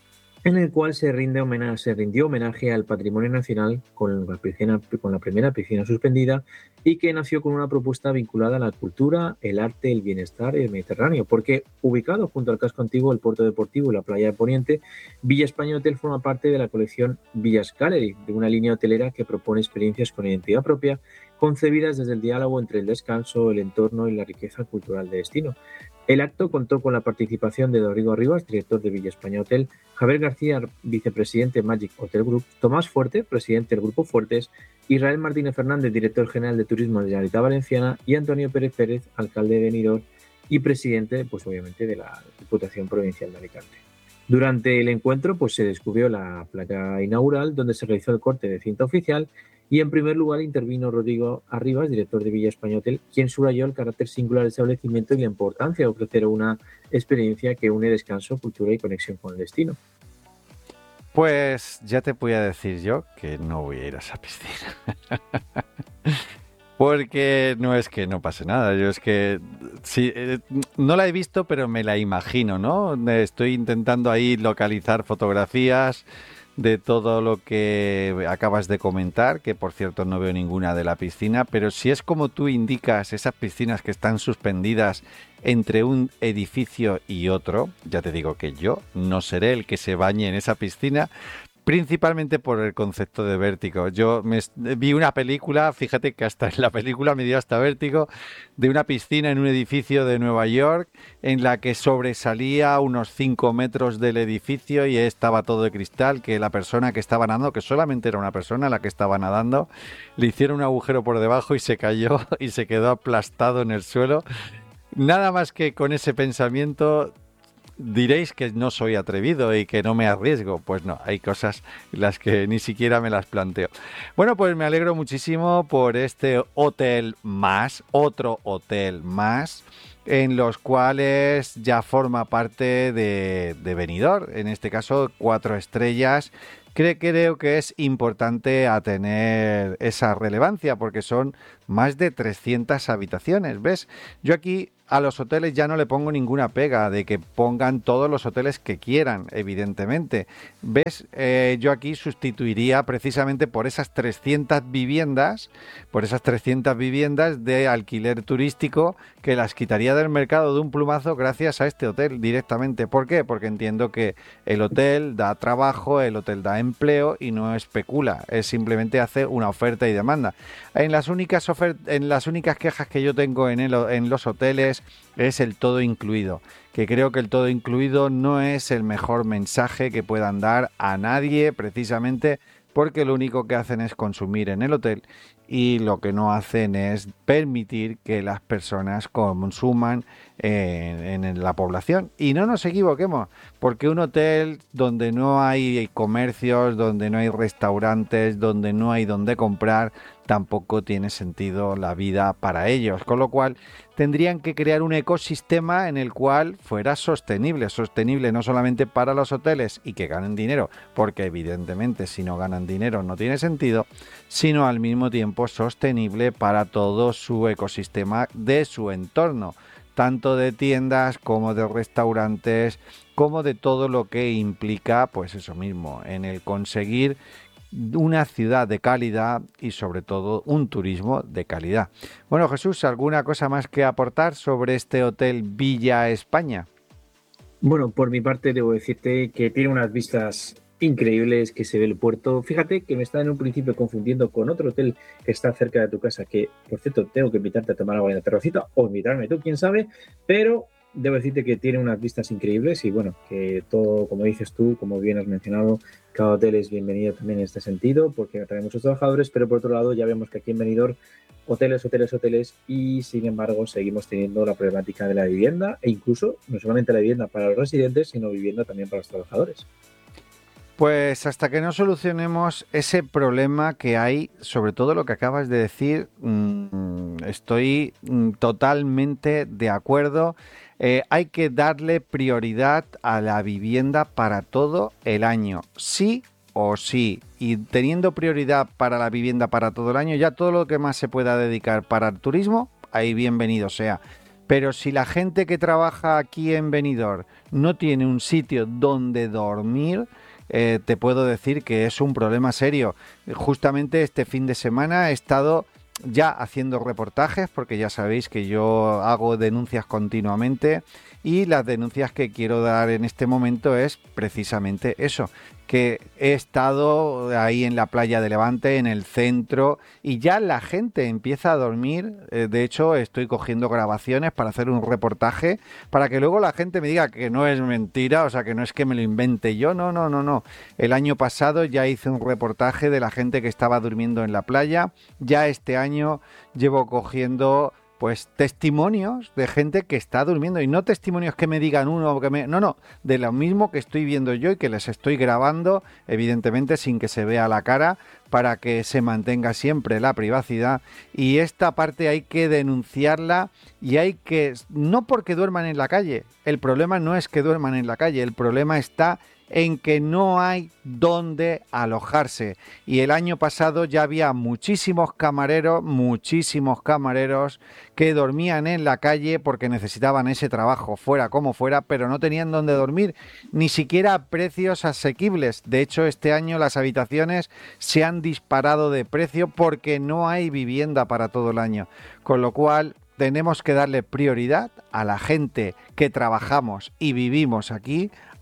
en el cual se, rinde homenaje, se rindió homenaje al patrimonio nacional con la, piscina, con la primera piscina suspendida, y que nació con una propuesta vinculada a la cultura, el arte, el bienestar y el Mediterráneo, porque ubicado junto al casco antiguo, el puerto deportivo y la playa de Poniente, Villa España Hotel forma parte de la colección Villas Gallery, de una línea hotelera que propone experiencias con identidad propia, concebidas desde el diálogo entre el descanso, el entorno y la riqueza cultural de destino. El acto contó con la participación de Rodrigo Rivas, director de Villa España Hotel, Javier García, vicepresidente de Magic Hotel Group, Tomás Fuerte, presidente del Grupo Fuertes, Israel Martínez Fernández, director general de Turismo de la Generalitat Valenciana, y Antonio Pérez Pérez, alcalde de Benidorm y presidente, pues obviamente, de la Diputación Provincial de Alicante. Durante el encuentro, pues se descubrió la placa inaugural donde se realizó el corte de cinta oficial, y en primer lugar intervino Rodrigo Arribas, director de Villa España Hotel, quien subrayó el carácter singular del establecimiento y la importancia de ofrecer una experiencia que une descanso, cultura y conexión con el destino. Pues ya te voy a decir yo que no voy a ir a esa piscina. Porque no es que no pase nada, yo es que sí, eh, no la he visto, pero me la imagino, ¿no? Estoy intentando ahí localizar fotografías de todo lo que acabas de comentar, que por cierto no veo ninguna de la piscina, pero si es como tú indicas, esas piscinas que están suspendidas entre un edificio y otro, ya te digo que yo no seré el que se bañe en esa piscina, Principalmente por el concepto de vértigo. Yo me, vi una película, fíjate que hasta en la película me dio hasta vértigo, de una piscina en un edificio de Nueva York en la que sobresalía unos cinco metros del edificio y estaba todo de cristal, que la persona que estaba nadando, que solamente era una persona la que estaba nadando, le hicieron un agujero por debajo y se cayó y se quedó aplastado en el suelo. Nada más que con ese pensamiento... Diréis que no soy atrevido y que no me arriesgo. Pues no, hay cosas las que ni siquiera me las planteo. Bueno, pues me alegro muchísimo por este hotel más, otro hotel más, en los cuales ya forma parte de, de Benidorm, en este caso cuatro estrellas. Creo, creo que es importante a tener esa relevancia porque son más de trescientas habitaciones, ¿ves? Yo aquí a los hoteles ya no le pongo ninguna pega de que pongan todos los hoteles que quieran, evidentemente. ¿Ves? Eh, yo aquí sustituiría precisamente por esas trescientas viviendas, por esas trescientas viviendas de alquiler turístico que las quitaría del mercado de un plumazo gracias a este hotel directamente. ¿Por qué? Porque entiendo que el hotel da trabajo, el hotel da empleo y no especula, es simplemente hace una oferta y demanda. En las únicas ofert- en las únicas quejas que yo tengo en, el, en los hoteles es el todo incluido, que creo que el todo incluido no es el mejor mensaje que puedan dar a nadie, precisamente porque lo único que hacen es consumir en el hotel y lo que no hacen es permitir que las personas consuman en, en la población. Y no nos equivoquemos, porque un hotel donde no hay comercios, donde no hay restaurantes, donde no hay donde comprar, tampoco tiene sentido la vida para ellos, con lo cual tendrían que crear un ecosistema en el cual fuera sostenible, sostenible no solamente para los hoteles y que ganen dinero, porque evidentemente si no ganan dinero no tiene sentido, sino al mismo tiempo sostenible para todo su ecosistema de su entorno, tanto de tiendas como de restaurantes, como de todo lo que implica, pues eso mismo, en el conseguir una ciudad de calidad y sobre todo un turismo de calidad. Bueno, Jesús, ¿alguna cosa más que aportar sobre este hotel Villa España? Bueno, por mi parte debo decirte que tiene unas vistas increíbles, que se ve el puerto. Fíjate que me está en un principio confundiendo con otro hotel que está cerca de tu casa, que por cierto tengo que invitarte a tomar agua en la terracita o invitarme tú, quién sabe, pero debo decirte que tiene unas vistas increíbles y bueno, que todo, como dices tú, como bien has mencionado, cada hotel es bienvenido también en este sentido porque atrae muchos trabajadores, pero por otro lado ya vemos que aquí en Benidorm hoteles, hoteles, hoteles y sin embargo seguimos teniendo la problemática de la vivienda e incluso no solamente la vivienda para los residentes, sino vivienda también para los trabajadores. Pues hasta que no solucionemos ese problema que hay, sobre todo lo que acabas de decir, mmm, estoy mmm, totalmente de acuerdo. Eh, hay que darle prioridad a la vivienda para todo el año, sí o sí. Y teniendo prioridad para la vivienda para todo el año, ya todo lo que más se pueda dedicar para el turismo, ahí bienvenido sea. Pero si la gente que trabaja aquí en Benidorm no tiene un sitio donde dormir, eh, te puedo decir que es un problema serio. Justamente este fin de semana he estado ya haciendo reportajes, porque ya sabéis que yo hago denuncias continuamente y las denuncias que quiero dar en este momento es precisamente eso, que he estado ahí en la playa de Levante, en el centro, y ya la gente empieza a dormir. De hecho, estoy cogiendo grabaciones para hacer un reportaje, para que luego la gente me diga que no es mentira, o sea, que no es que me lo invente yo, no, no, no, no. El año pasado ya hice un reportaje de la gente que estaba durmiendo en la playa, ya este año llevo cogiendo pues testimonios de gente que está durmiendo, y no testimonios que me digan uno, que me... no, no, de lo mismo que estoy viendo yo y que les estoy grabando, evidentemente sin que se vea la cara, para que se mantenga siempre la privacidad. Y esta parte hay que denunciarla, y hay que, no porque duerman en la calle, el problema no es que duerman en la calle, el problema está en que no hay dónde alojarse. Y el año pasado ya había muchísimos camareros, muchísimos camareros que dormían en la calle porque necesitaban ese trabajo, fuera como fuera, pero no tenían dónde dormir, ni siquiera a precios asequibles. De hecho, este año las habitaciones se han disparado de precio porque no hay vivienda para todo el año. Con lo cual, tenemos que darle prioridad a la gente que trabajamos y vivimos aquí,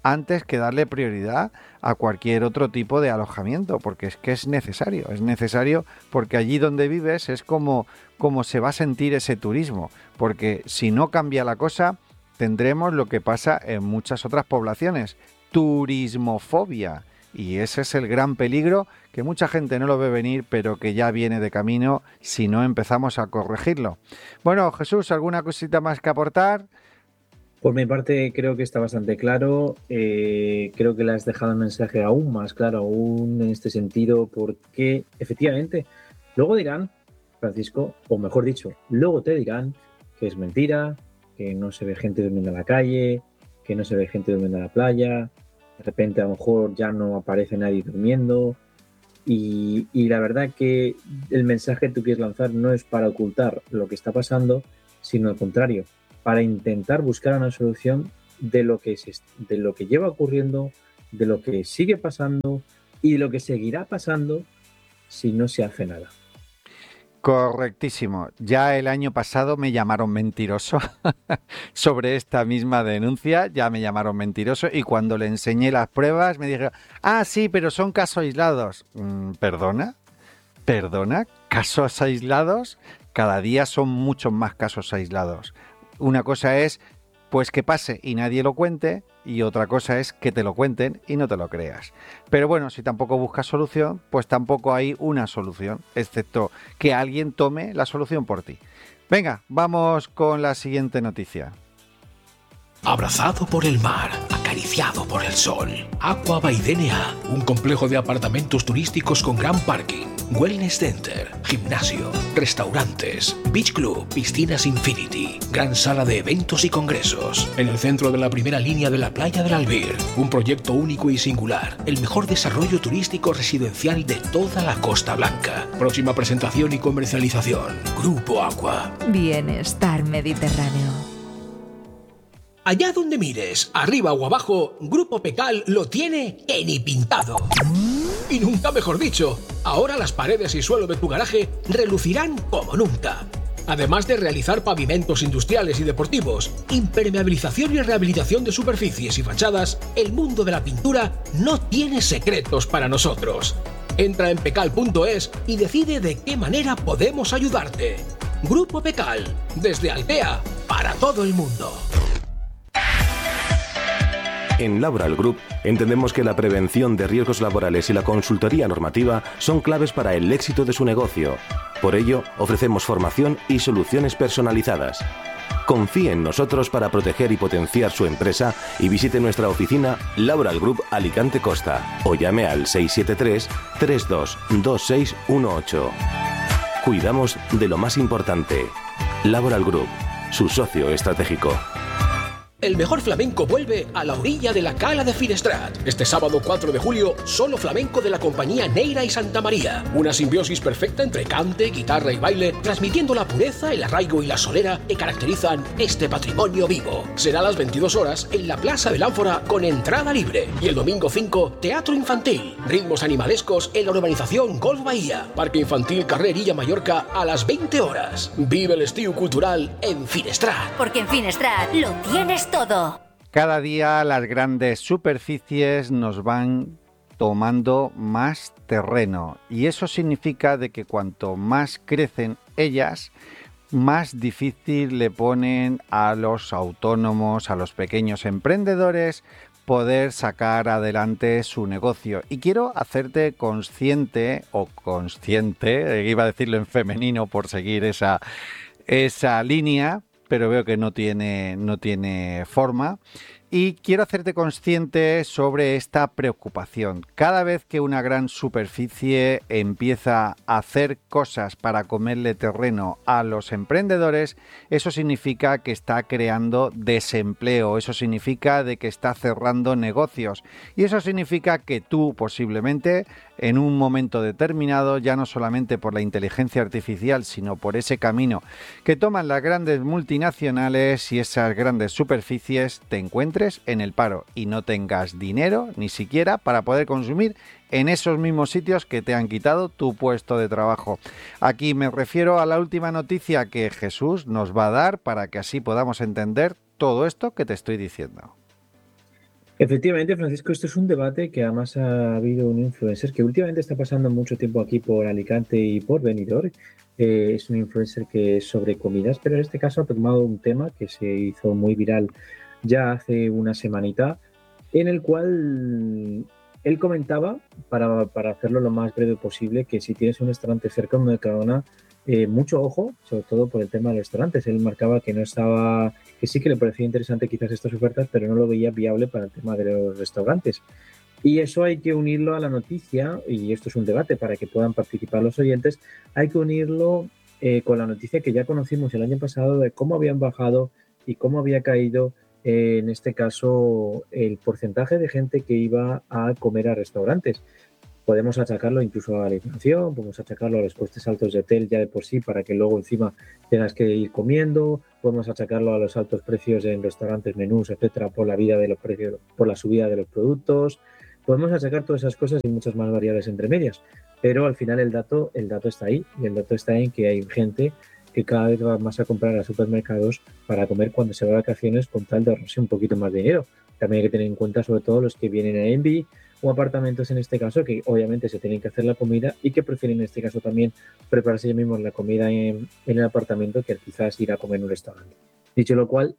antes que darle prioridad a cualquier otro tipo de alojamiento, porque es que es necesario, es necesario porque allí donde vives es como, como se va a sentir ese turismo, porque si no cambia la cosa, tendremos lo que pasa en muchas otras poblaciones, turismofobia, y ese es el gran peligro que mucha gente no lo ve venir, pero que ya viene de camino si no empezamos a corregirlo. Bueno, Jesús, ¿alguna cosita más que aportar? Por mi parte creo que está bastante claro, eh, creo que le has dejado el mensaje aún más claro, aún en este sentido, porque efectivamente luego dirán, Francisco, o mejor dicho, luego te dirán que es mentira, que no se ve gente durmiendo en la calle, que no se ve gente durmiendo en la playa, de repente a lo mejor ya no aparece nadie durmiendo y, y la verdad que el mensaje que tú quieres lanzar no es para ocultar lo que está pasando, sino al contrario, para intentar buscar una solución de lo que se, de lo que lleva ocurriendo, de lo que sigue pasando y de lo que seguirá pasando si no se hace nada. Correctísimo. Ya el año pasado me llamaron mentiroso sobre esta misma denuncia, ya me llamaron mentiroso y cuando le enseñé las pruebas me dijeron, ah, sí, pero son casos aislados. Mm, ¿Perdona? ¿Perdona? ¿Casos aislados? Cada día son muchos más casos aislados. Una cosa es, pues que pase y nadie lo cuente, y otra cosa es que te lo cuenten y no te lo creas. Pero bueno, si tampoco buscas solución, pues tampoco hay una solución, excepto que alguien tome la solución por ti. Venga, vamos con la siguiente noticia. Abrazado por el mar, acariciado por el sol. Aqua by D N A, un complejo de apartamentos turísticos con gran parking, wellness center, gimnasio, restaurantes, beach club, piscinas infinity, gran sala de eventos y congresos. En el centro de la primera línea de la playa del Albir, un proyecto único y singular, el mejor desarrollo turístico residencial de toda la Costa Blanca. Próxima presentación y comercialización, Grupo Aqua. Bienestar Mediterráneo. Allá donde mires, arriba o abajo, Grupo Pecal lo tiene que ni pintado. Y nunca mejor dicho, ahora las paredes y suelo de tu garaje relucirán como nunca. Además de realizar pavimentos industriales y deportivos, impermeabilización y rehabilitación de superficies y fachadas, el mundo de la pintura no tiene secretos para nosotros. Entra en pecal punto es y decide de qué manera podemos ayudarte. Grupo Pecal, desde Altea, para todo el mundo. En Laboral Group entendemos que la prevención de riesgos laborales y la consultoría normativa son claves para el éxito de su negocio. Por ello, ofrecemos formación y soluciones personalizadas. Confíe en nosotros para proteger y potenciar su empresa y visite nuestra oficina Laboral Group Alicante Costa o llame al seis siete tres, tres dos dos seis uno ocho. Cuidamos de lo más importante. Laboral Group, su socio estratégico. El mejor flamenco vuelve a la orilla de la Cala de Finestrat. Este sábado cuatro de julio, solo flamenco de la compañía Neira y Santa María. Una simbiosis perfecta entre cante, guitarra y baile, transmitiendo la pureza, el arraigo y la solera que caracterizan este patrimonio vivo. Será a las veintidós horas en la Plaza del Ánfora con entrada libre. Y el domingo cinco, teatro infantil, ritmos animalescos en la urbanización Golf Bahía. Parque infantil Carrerilla Mallorca a las veinte horas. Vive el estío cultural en Finestrat. Porque en Finestrat lo tienes todo. Cada día las grandes superficies nos van tomando más terreno y eso significa de que cuanto más crecen ellas, más difícil le ponen a los autónomos, a los pequeños emprendedores poder sacar adelante su negocio. Y quiero hacerte consciente o consciente, iba a decirlo en femenino por seguir esa, esa línea, pero veo que no tiene, no tiene forma. Y quiero hacerte consciente sobre esta preocupación. Cada vez que una gran superficie empieza a hacer cosas para comerle terreno a los emprendedores, eso significa que está creando desempleo, eso significa de que está cerrando negocios y eso significa que tú posiblemente en un momento determinado, ya no solamente por la inteligencia artificial, sino por ese camino que toman las grandes multinacionales y esas grandes superficies, te encuentres en el paro y no tengas dinero ni siquiera para poder consumir en esos mismos sitios que te han quitado tu puesto de trabajo. Aquí me refiero a la última noticia que Jesús nos va a dar para que así podamos entender todo esto que te estoy diciendo. Efectivamente, Francisco, esto es un debate que además ha habido un influencer que últimamente está pasando mucho tiempo aquí por Alicante y por Benidorm. Eh, es un influencer que es sobre comidas, pero en este caso ha tomado un tema que se hizo muy viral ya hace una semanita, en el cual él comentaba, para, para hacerlo lo más breve posible, que si tienes un restaurante cerca de un Mercadona, eh, mucho ojo, sobre todo por el tema de los restaurantes. Él marcaba que no estaba, que sí que le parecía interesante quizás estas ofertas, pero no lo veía viable para el tema de los restaurantes. Y eso hay que unirlo a la noticia, y esto es un debate para que puedan participar los oyentes, hay que unirlo eh, con la noticia que ya conocimos el año pasado de cómo habían bajado y cómo había caído, eh, en este caso, el porcentaje de gente que iba a comer a restaurantes. Podemos achacarlo incluso a la inflación, podemos achacarlo a los costes altos de hotel ya de por sí para que luego encima tengas que ir comiendo, podemos achacarlo a los altos precios en restaurantes, menús, etcétera, por la vida de los precios, por la subida de los productos. Podemos achacar todas esas cosas y muchas más variables entre medias, pero al final el dato, el dato está ahí, y el dato está en que hay gente que cada vez va más a comprar a supermercados para comer cuando se va de vacaciones con tal de ahorrarse un poquito más de dinero. También hay que tener en cuenta sobre todo los que vienen a Airbnb o apartamentos en este caso, que obviamente se tienen que hacer la comida y que prefieren en este caso también prepararse ellos mismos la comida en, en el apartamento que quizás ir a comer en un restaurante. Dicho lo cual,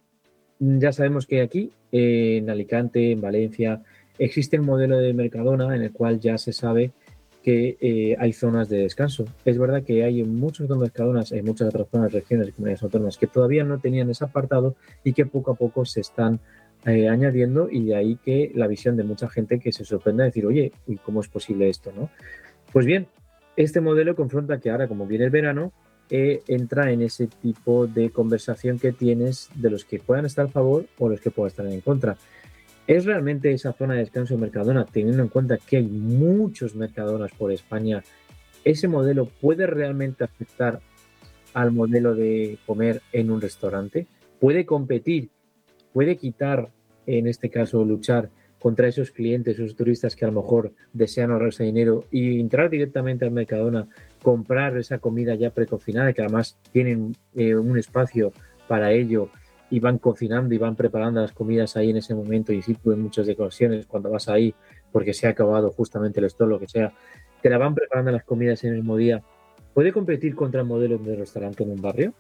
ya sabemos que aquí, eh, en Alicante, en Valencia, existe un modelo de Mercadona en el cual ya se sabe que eh, hay zonas de descanso. Es verdad que hay muchos otros Mercadonas, hay muchas otras zonas, regiones y comunidades autónomas que todavía no tenían ese apartado y que poco a poco se están eh, añadiendo, y de ahí que la visión de mucha gente que se sorprende a decir, oye, ¿y cómo es posible esto, no? Pues bien, este modelo confronta que ahora, como viene el verano, eh, entra en ese tipo de conversación que tienes de los que puedan estar a favor o los que puedan estar en contra. ¿Es realmente esa zona de descanso Mercadona, teniendo en cuenta que hay muchos Mercadonas por España, ese modelo puede realmente afectar al modelo de comer en un restaurante? ¿Puede competir? ¿Puede quitar, en este caso, luchar contra esos clientes, esos turistas que a lo mejor desean ahorrarse dinero y entrar directamente al Mercadona, comprar esa comida ya precocinada, que además tienen eh, un espacio para ello, y van cocinando y van preparando las comidas ahí en ese momento, y sí, en muchas ocasiones cuando vas ahí porque se ha acabado justamente el stock, lo que sea, te la van preparando las comidas en el mismo día? ¿Puede competir contra el modelo de restaurante en un barrio?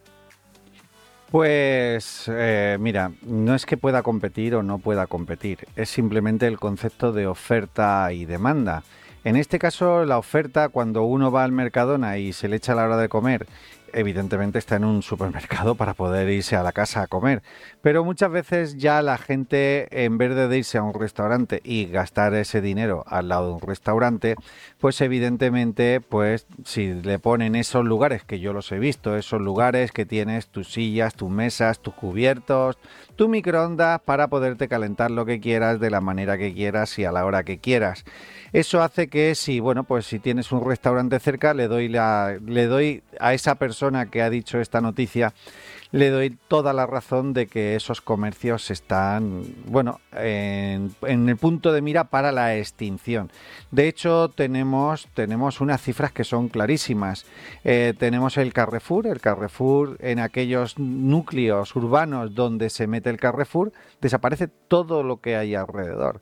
Pues eh, mira, no es que pueda competir o no pueda competir, es simplemente el concepto de oferta y demanda. En este caso, la oferta, cuando uno va al Mercadona y se le echa la hora de comer, evidentemente está en un supermercado para poder irse a la casa a comer. Pero muchas veces ya la gente, en vez de irse a un restaurante y gastar ese dinero al lado de un restaurante, pues evidentemente, pues si le ponen esos lugares, que yo los he visto, esos lugares que tienes tus sillas, tus mesas, tus cubiertos, tu microondas para poderte calentar lo que quieras de la manera que quieras y a la hora que quieras. Eso hace que si, bueno, pues si tienes un restaurante cerca, le doy la, le doy a esa persona que ha dicho esta noticia, le doy toda la razón de que esos comercios están, bueno, en, en el punto de mira para la extinción. De hecho, tenemos, tenemos unas cifras que son clarísimas. Eh, tenemos el Carrefour, el Carrefour en aquellos núcleos urbanos donde se mete el Carrefour, desaparece todo lo que hay alrededor.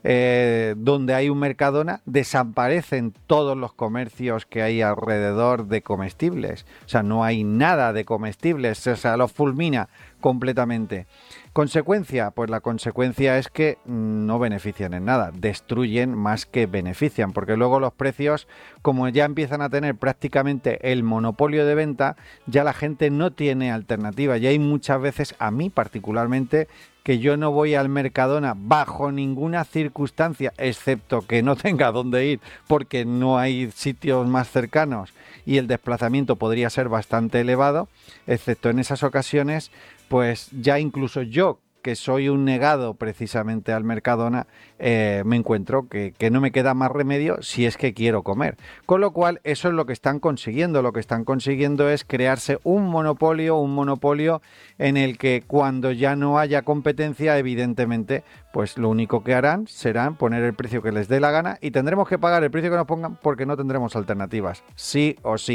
Eh, donde hay un Mercadona, desaparecen todos los comercios que hay alrededor de comestibles. O sea, no hay nada de comestibles, o sea, los fulmina completamente. ¿Consecuencia? Pues la consecuencia es que no benefician en nada, destruyen más que benefician, porque luego los precios, como ya empiezan a tener prácticamente el monopolio de venta, ya la gente no tiene alternativa. Y hay muchas veces, a mí particularmente, que yo no voy al Mercadona bajo ninguna circunstancia, excepto que no tenga dónde ir, porque no hay sitios más cercanos y el desplazamiento podría ser bastante elevado, excepto en esas ocasiones, pues ya incluso yo, que soy un negado precisamente al Mercadona, eh, me encuentro que, que no me queda más remedio si es que quiero comer. Con lo cual, eso es lo que están consiguiendo. Lo que están consiguiendo es crearse un monopolio, un monopolio en el que cuando ya no haya competencia, evidentemente, pues lo único que harán será poner el precio que les dé la gana y tendremos que pagar el precio que nos pongan porque no tendremos alternativas, sí o sí.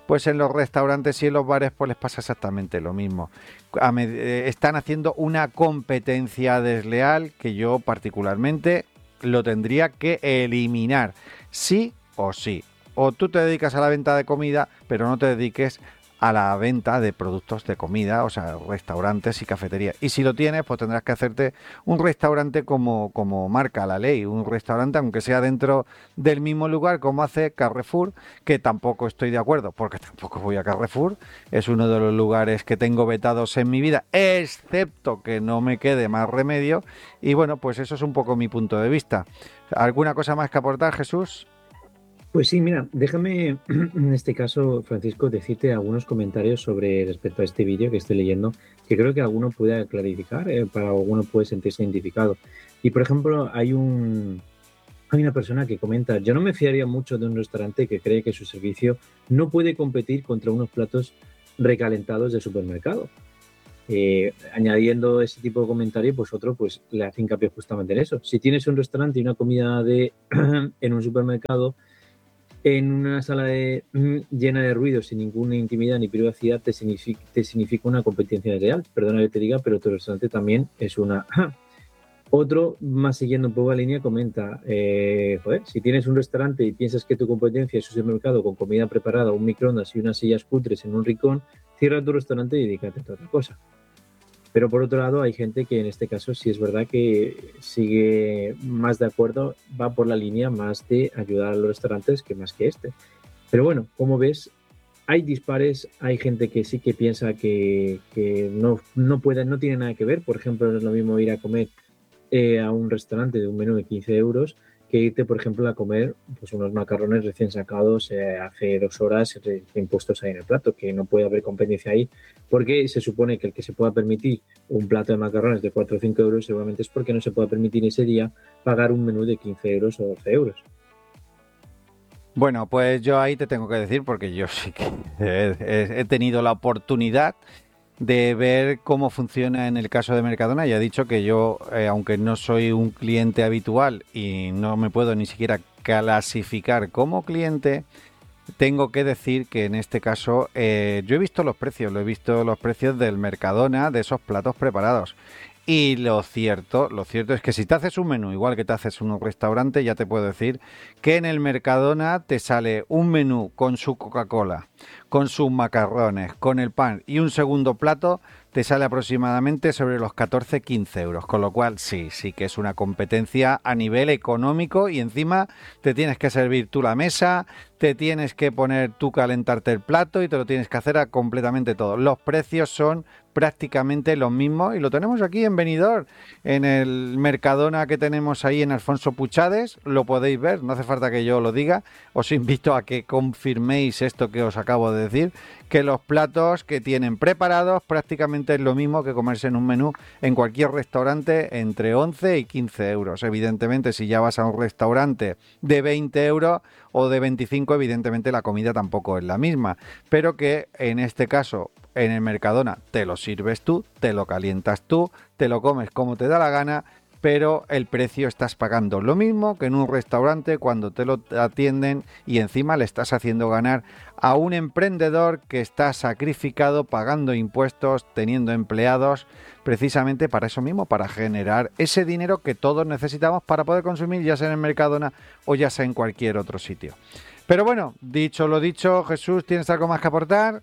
pues en los restaurantes y en los bares pues les pasa exactamente lo mismo. A med- eh, están haciendo una competencia desleal que yo particularmente lo tendría que eliminar, sí o sí. O tú te dedicas a la venta de comida, pero no te dediques a la venta de productos de comida, o sea, restaurantes y cafeterías. Y si lo tienes, pues tendrás que hacerte un restaurante como, como marca la ley, un restaurante aunque sea dentro del mismo lugar como hace Carrefour, que tampoco estoy de acuerdo, porque tampoco voy a Carrefour, es uno de los lugares que tengo vetados en mi vida, excepto que no me quede más remedio, y bueno, pues eso es un poco mi punto de vista. ¿Alguna cosa más que aportar, Jesús? Pues sí, mira, déjame en este caso, Francisco, decirte algunos comentarios sobre respecto a este vídeo que estoy leyendo, que creo que alguno puede clarificar, eh, para alguno puede sentirse identificado. Y por ejemplo, hay un hay una persona que comenta: yo no me fiaría mucho de un restaurante que cree que su servicio no puede competir contra unos platos recalentados de supermercado. Eh, añadiendo ese tipo de comentario, pues otro pues le hace hincapié justamente en eso. Si tienes un restaurante y una comida de en un supermercado, en una sala de, llena de ruido, sin ninguna intimidad ni privacidad, te significa, te significa una competencia real. Perdona que te diga, pero tu restaurante también es una... Otro, más siguiendo un poco la línea, comenta, eh, joder, si tienes un restaurante y piensas que tu competencia es un supermercado con comida preparada, un microondas y unas sillas cutres en un rincón, cierra tu restaurante y dedícate a otra cosa. Pero por otro lado, hay gente que en este caso sí es verdad que sigue más de acuerdo, va por la línea más de ayudar a los restaurantes que más que este. Pero bueno, como ves, hay dispares, hay gente que sí que piensa que, que no, no puede, no tiene nada que ver. Por ejemplo, no es lo mismo ir a comer eh, a un restaurante de un menú de quince euros que irte, por ejemplo, a comer pues unos macarrones recién sacados eh, hace dos horas, recién puestos ahí en el plato, que no puede haber competencia ahí, porque se supone que el que se pueda permitir un plato de macarrones de cuatro o cinco euros seguramente es porque no se pueda permitir ese día pagar un menú de quince euros o doce euros. Bueno, pues yo ahí te tengo que decir, porque yo sí que he, he, he tenido la oportunidad de ver cómo funciona en el caso de Mercadona. Ya he dicho que yo, eh, aunque no soy un cliente habitual y no me puedo ni siquiera clasificar como cliente, tengo que decir que en este caso eh, yo he visto los precios, lo he visto los precios del Mercadona, de esos platos preparados. Y lo cierto, lo cierto es que si te haces un menú igual que te haces un restaurante, ya te puedo decir que en el Mercadona te sale un menú con su Coca-Cola, con sus macarrones, con el pan y un segundo plato, te sale aproximadamente sobre los catorce a quince euros. Con lo cual sí, sí que es una competencia a nivel económico y encima te tienes que servir tú la mesa, te tienes que poner tú calentarte el plato y te lo tienes que hacer a completamente todo. Los precios son prácticamente los mismos y lo tenemos aquí en Benidorm, en el Mercadona que tenemos ahí en Alfonso Puchades, lo podéis ver, no hace falta que yo lo diga, os invito a que confirméis esto que os acabo de decir, que los platos que tienen preparados prácticamente es lo mismo que comerse en un menú en cualquier restaurante entre once y quince euros. Evidentemente, si ya vas a un restaurante de veinte euros o de veinticinco, evidentemente la comida tampoco es la misma, pero que en este caso en el Mercadona te lo sirves tú, te lo calientas tú, te lo comes como te da la gana, pero el precio estás pagando lo mismo que en un restaurante cuando te lo atienden y encima le estás haciendo ganar a un emprendedor que está sacrificado pagando impuestos, teniendo empleados, precisamente para eso mismo, para generar ese dinero que todos necesitamos para poder consumir, ya sea en el Mercadona o ya sea en cualquier otro sitio. Pero bueno, dicho lo dicho, Jesús, ¿tienes algo más que aportar?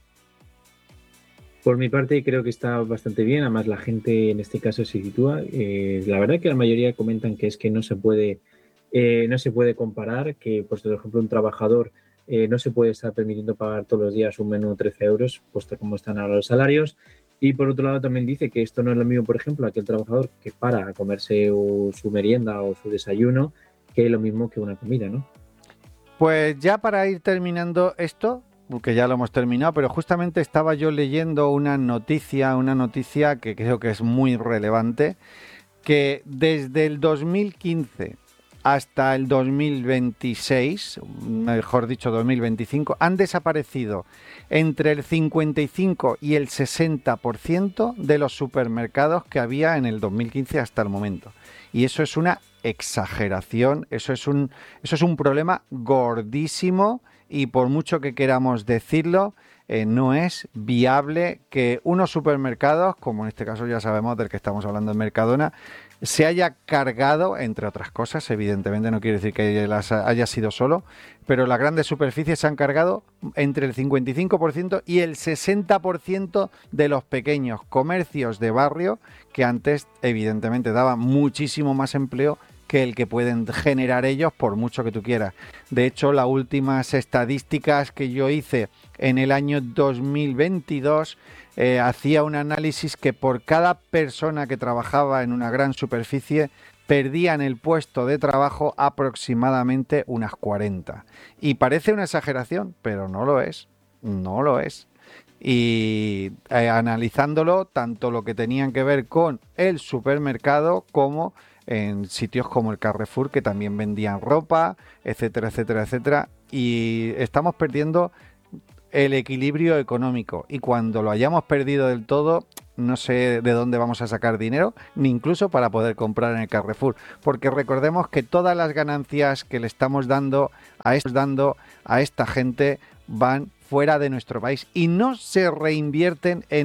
Por mi parte creo que está bastante bien, además la gente en este caso se sitúa. Eh, la verdad que la mayoría comentan que es que no se puede, eh, no se puede comparar, que pues, por ejemplo un trabajador eh, no se puede estar permitiendo pagar todos los días un menú de trece euros, puesto como están ahora los salarios. Y por otro lado también dice que esto no es lo mismo, por ejemplo, aquel trabajador que para a comerse o su merienda o su desayuno, que es lo mismo que una comida, ¿no? Pues ya para ir terminando esto, porque ya lo hemos terminado, pero justamente estaba yo leyendo una noticia, una noticia que creo que es muy relevante, que desde el dos mil quince hasta el dos mil veintiséis, mejor dicho dos mil veinticinco, han desaparecido entre el cincuenta y cinco y el sesenta por ciento de los supermercados que había en el dos mil quince hasta el momento. Y eso es una exageración, eso es un, eso es un problema gordísimo y por mucho que queramos decirlo, eh, no es viable que unos supermercados, como en este caso ya sabemos del que estamos hablando en Mercadona, se haya cargado, entre otras cosas, evidentemente no quiere decir que las haya sido solo, pero las grandes superficies se han cargado entre el cincuenta y cinco por ciento y el sesenta por ciento de los pequeños comercios de barrio que antes evidentemente daban muchísimo más empleo que el que pueden generar ellos por mucho que tú quieras. De hecho, las últimas estadísticas que yo hice en el año dos mil veintidós eh, hacía un análisis que por cada persona que trabajaba en una gran superficie perdían el puesto de trabajo aproximadamente unas cuarenta. Y parece una exageración, pero no lo es, no lo es. Y eh, analizándolo, tanto lo que tenían que ver con el supermercado como en sitios como el Carrefour, que también vendían ropa, etcétera, etcétera, etcétera. Y estamos perdiendo el equilibrio económico. Y cuando lo hayamos perdido del todo, no sé de dónde vamos a sacar dinero, ni incluso para poder comprar en el Carrefour. Porque recordemos que todas las ganancias que le estamos dando a, est- dando a esta gente van fuera de nuestro país y no se reinvierten en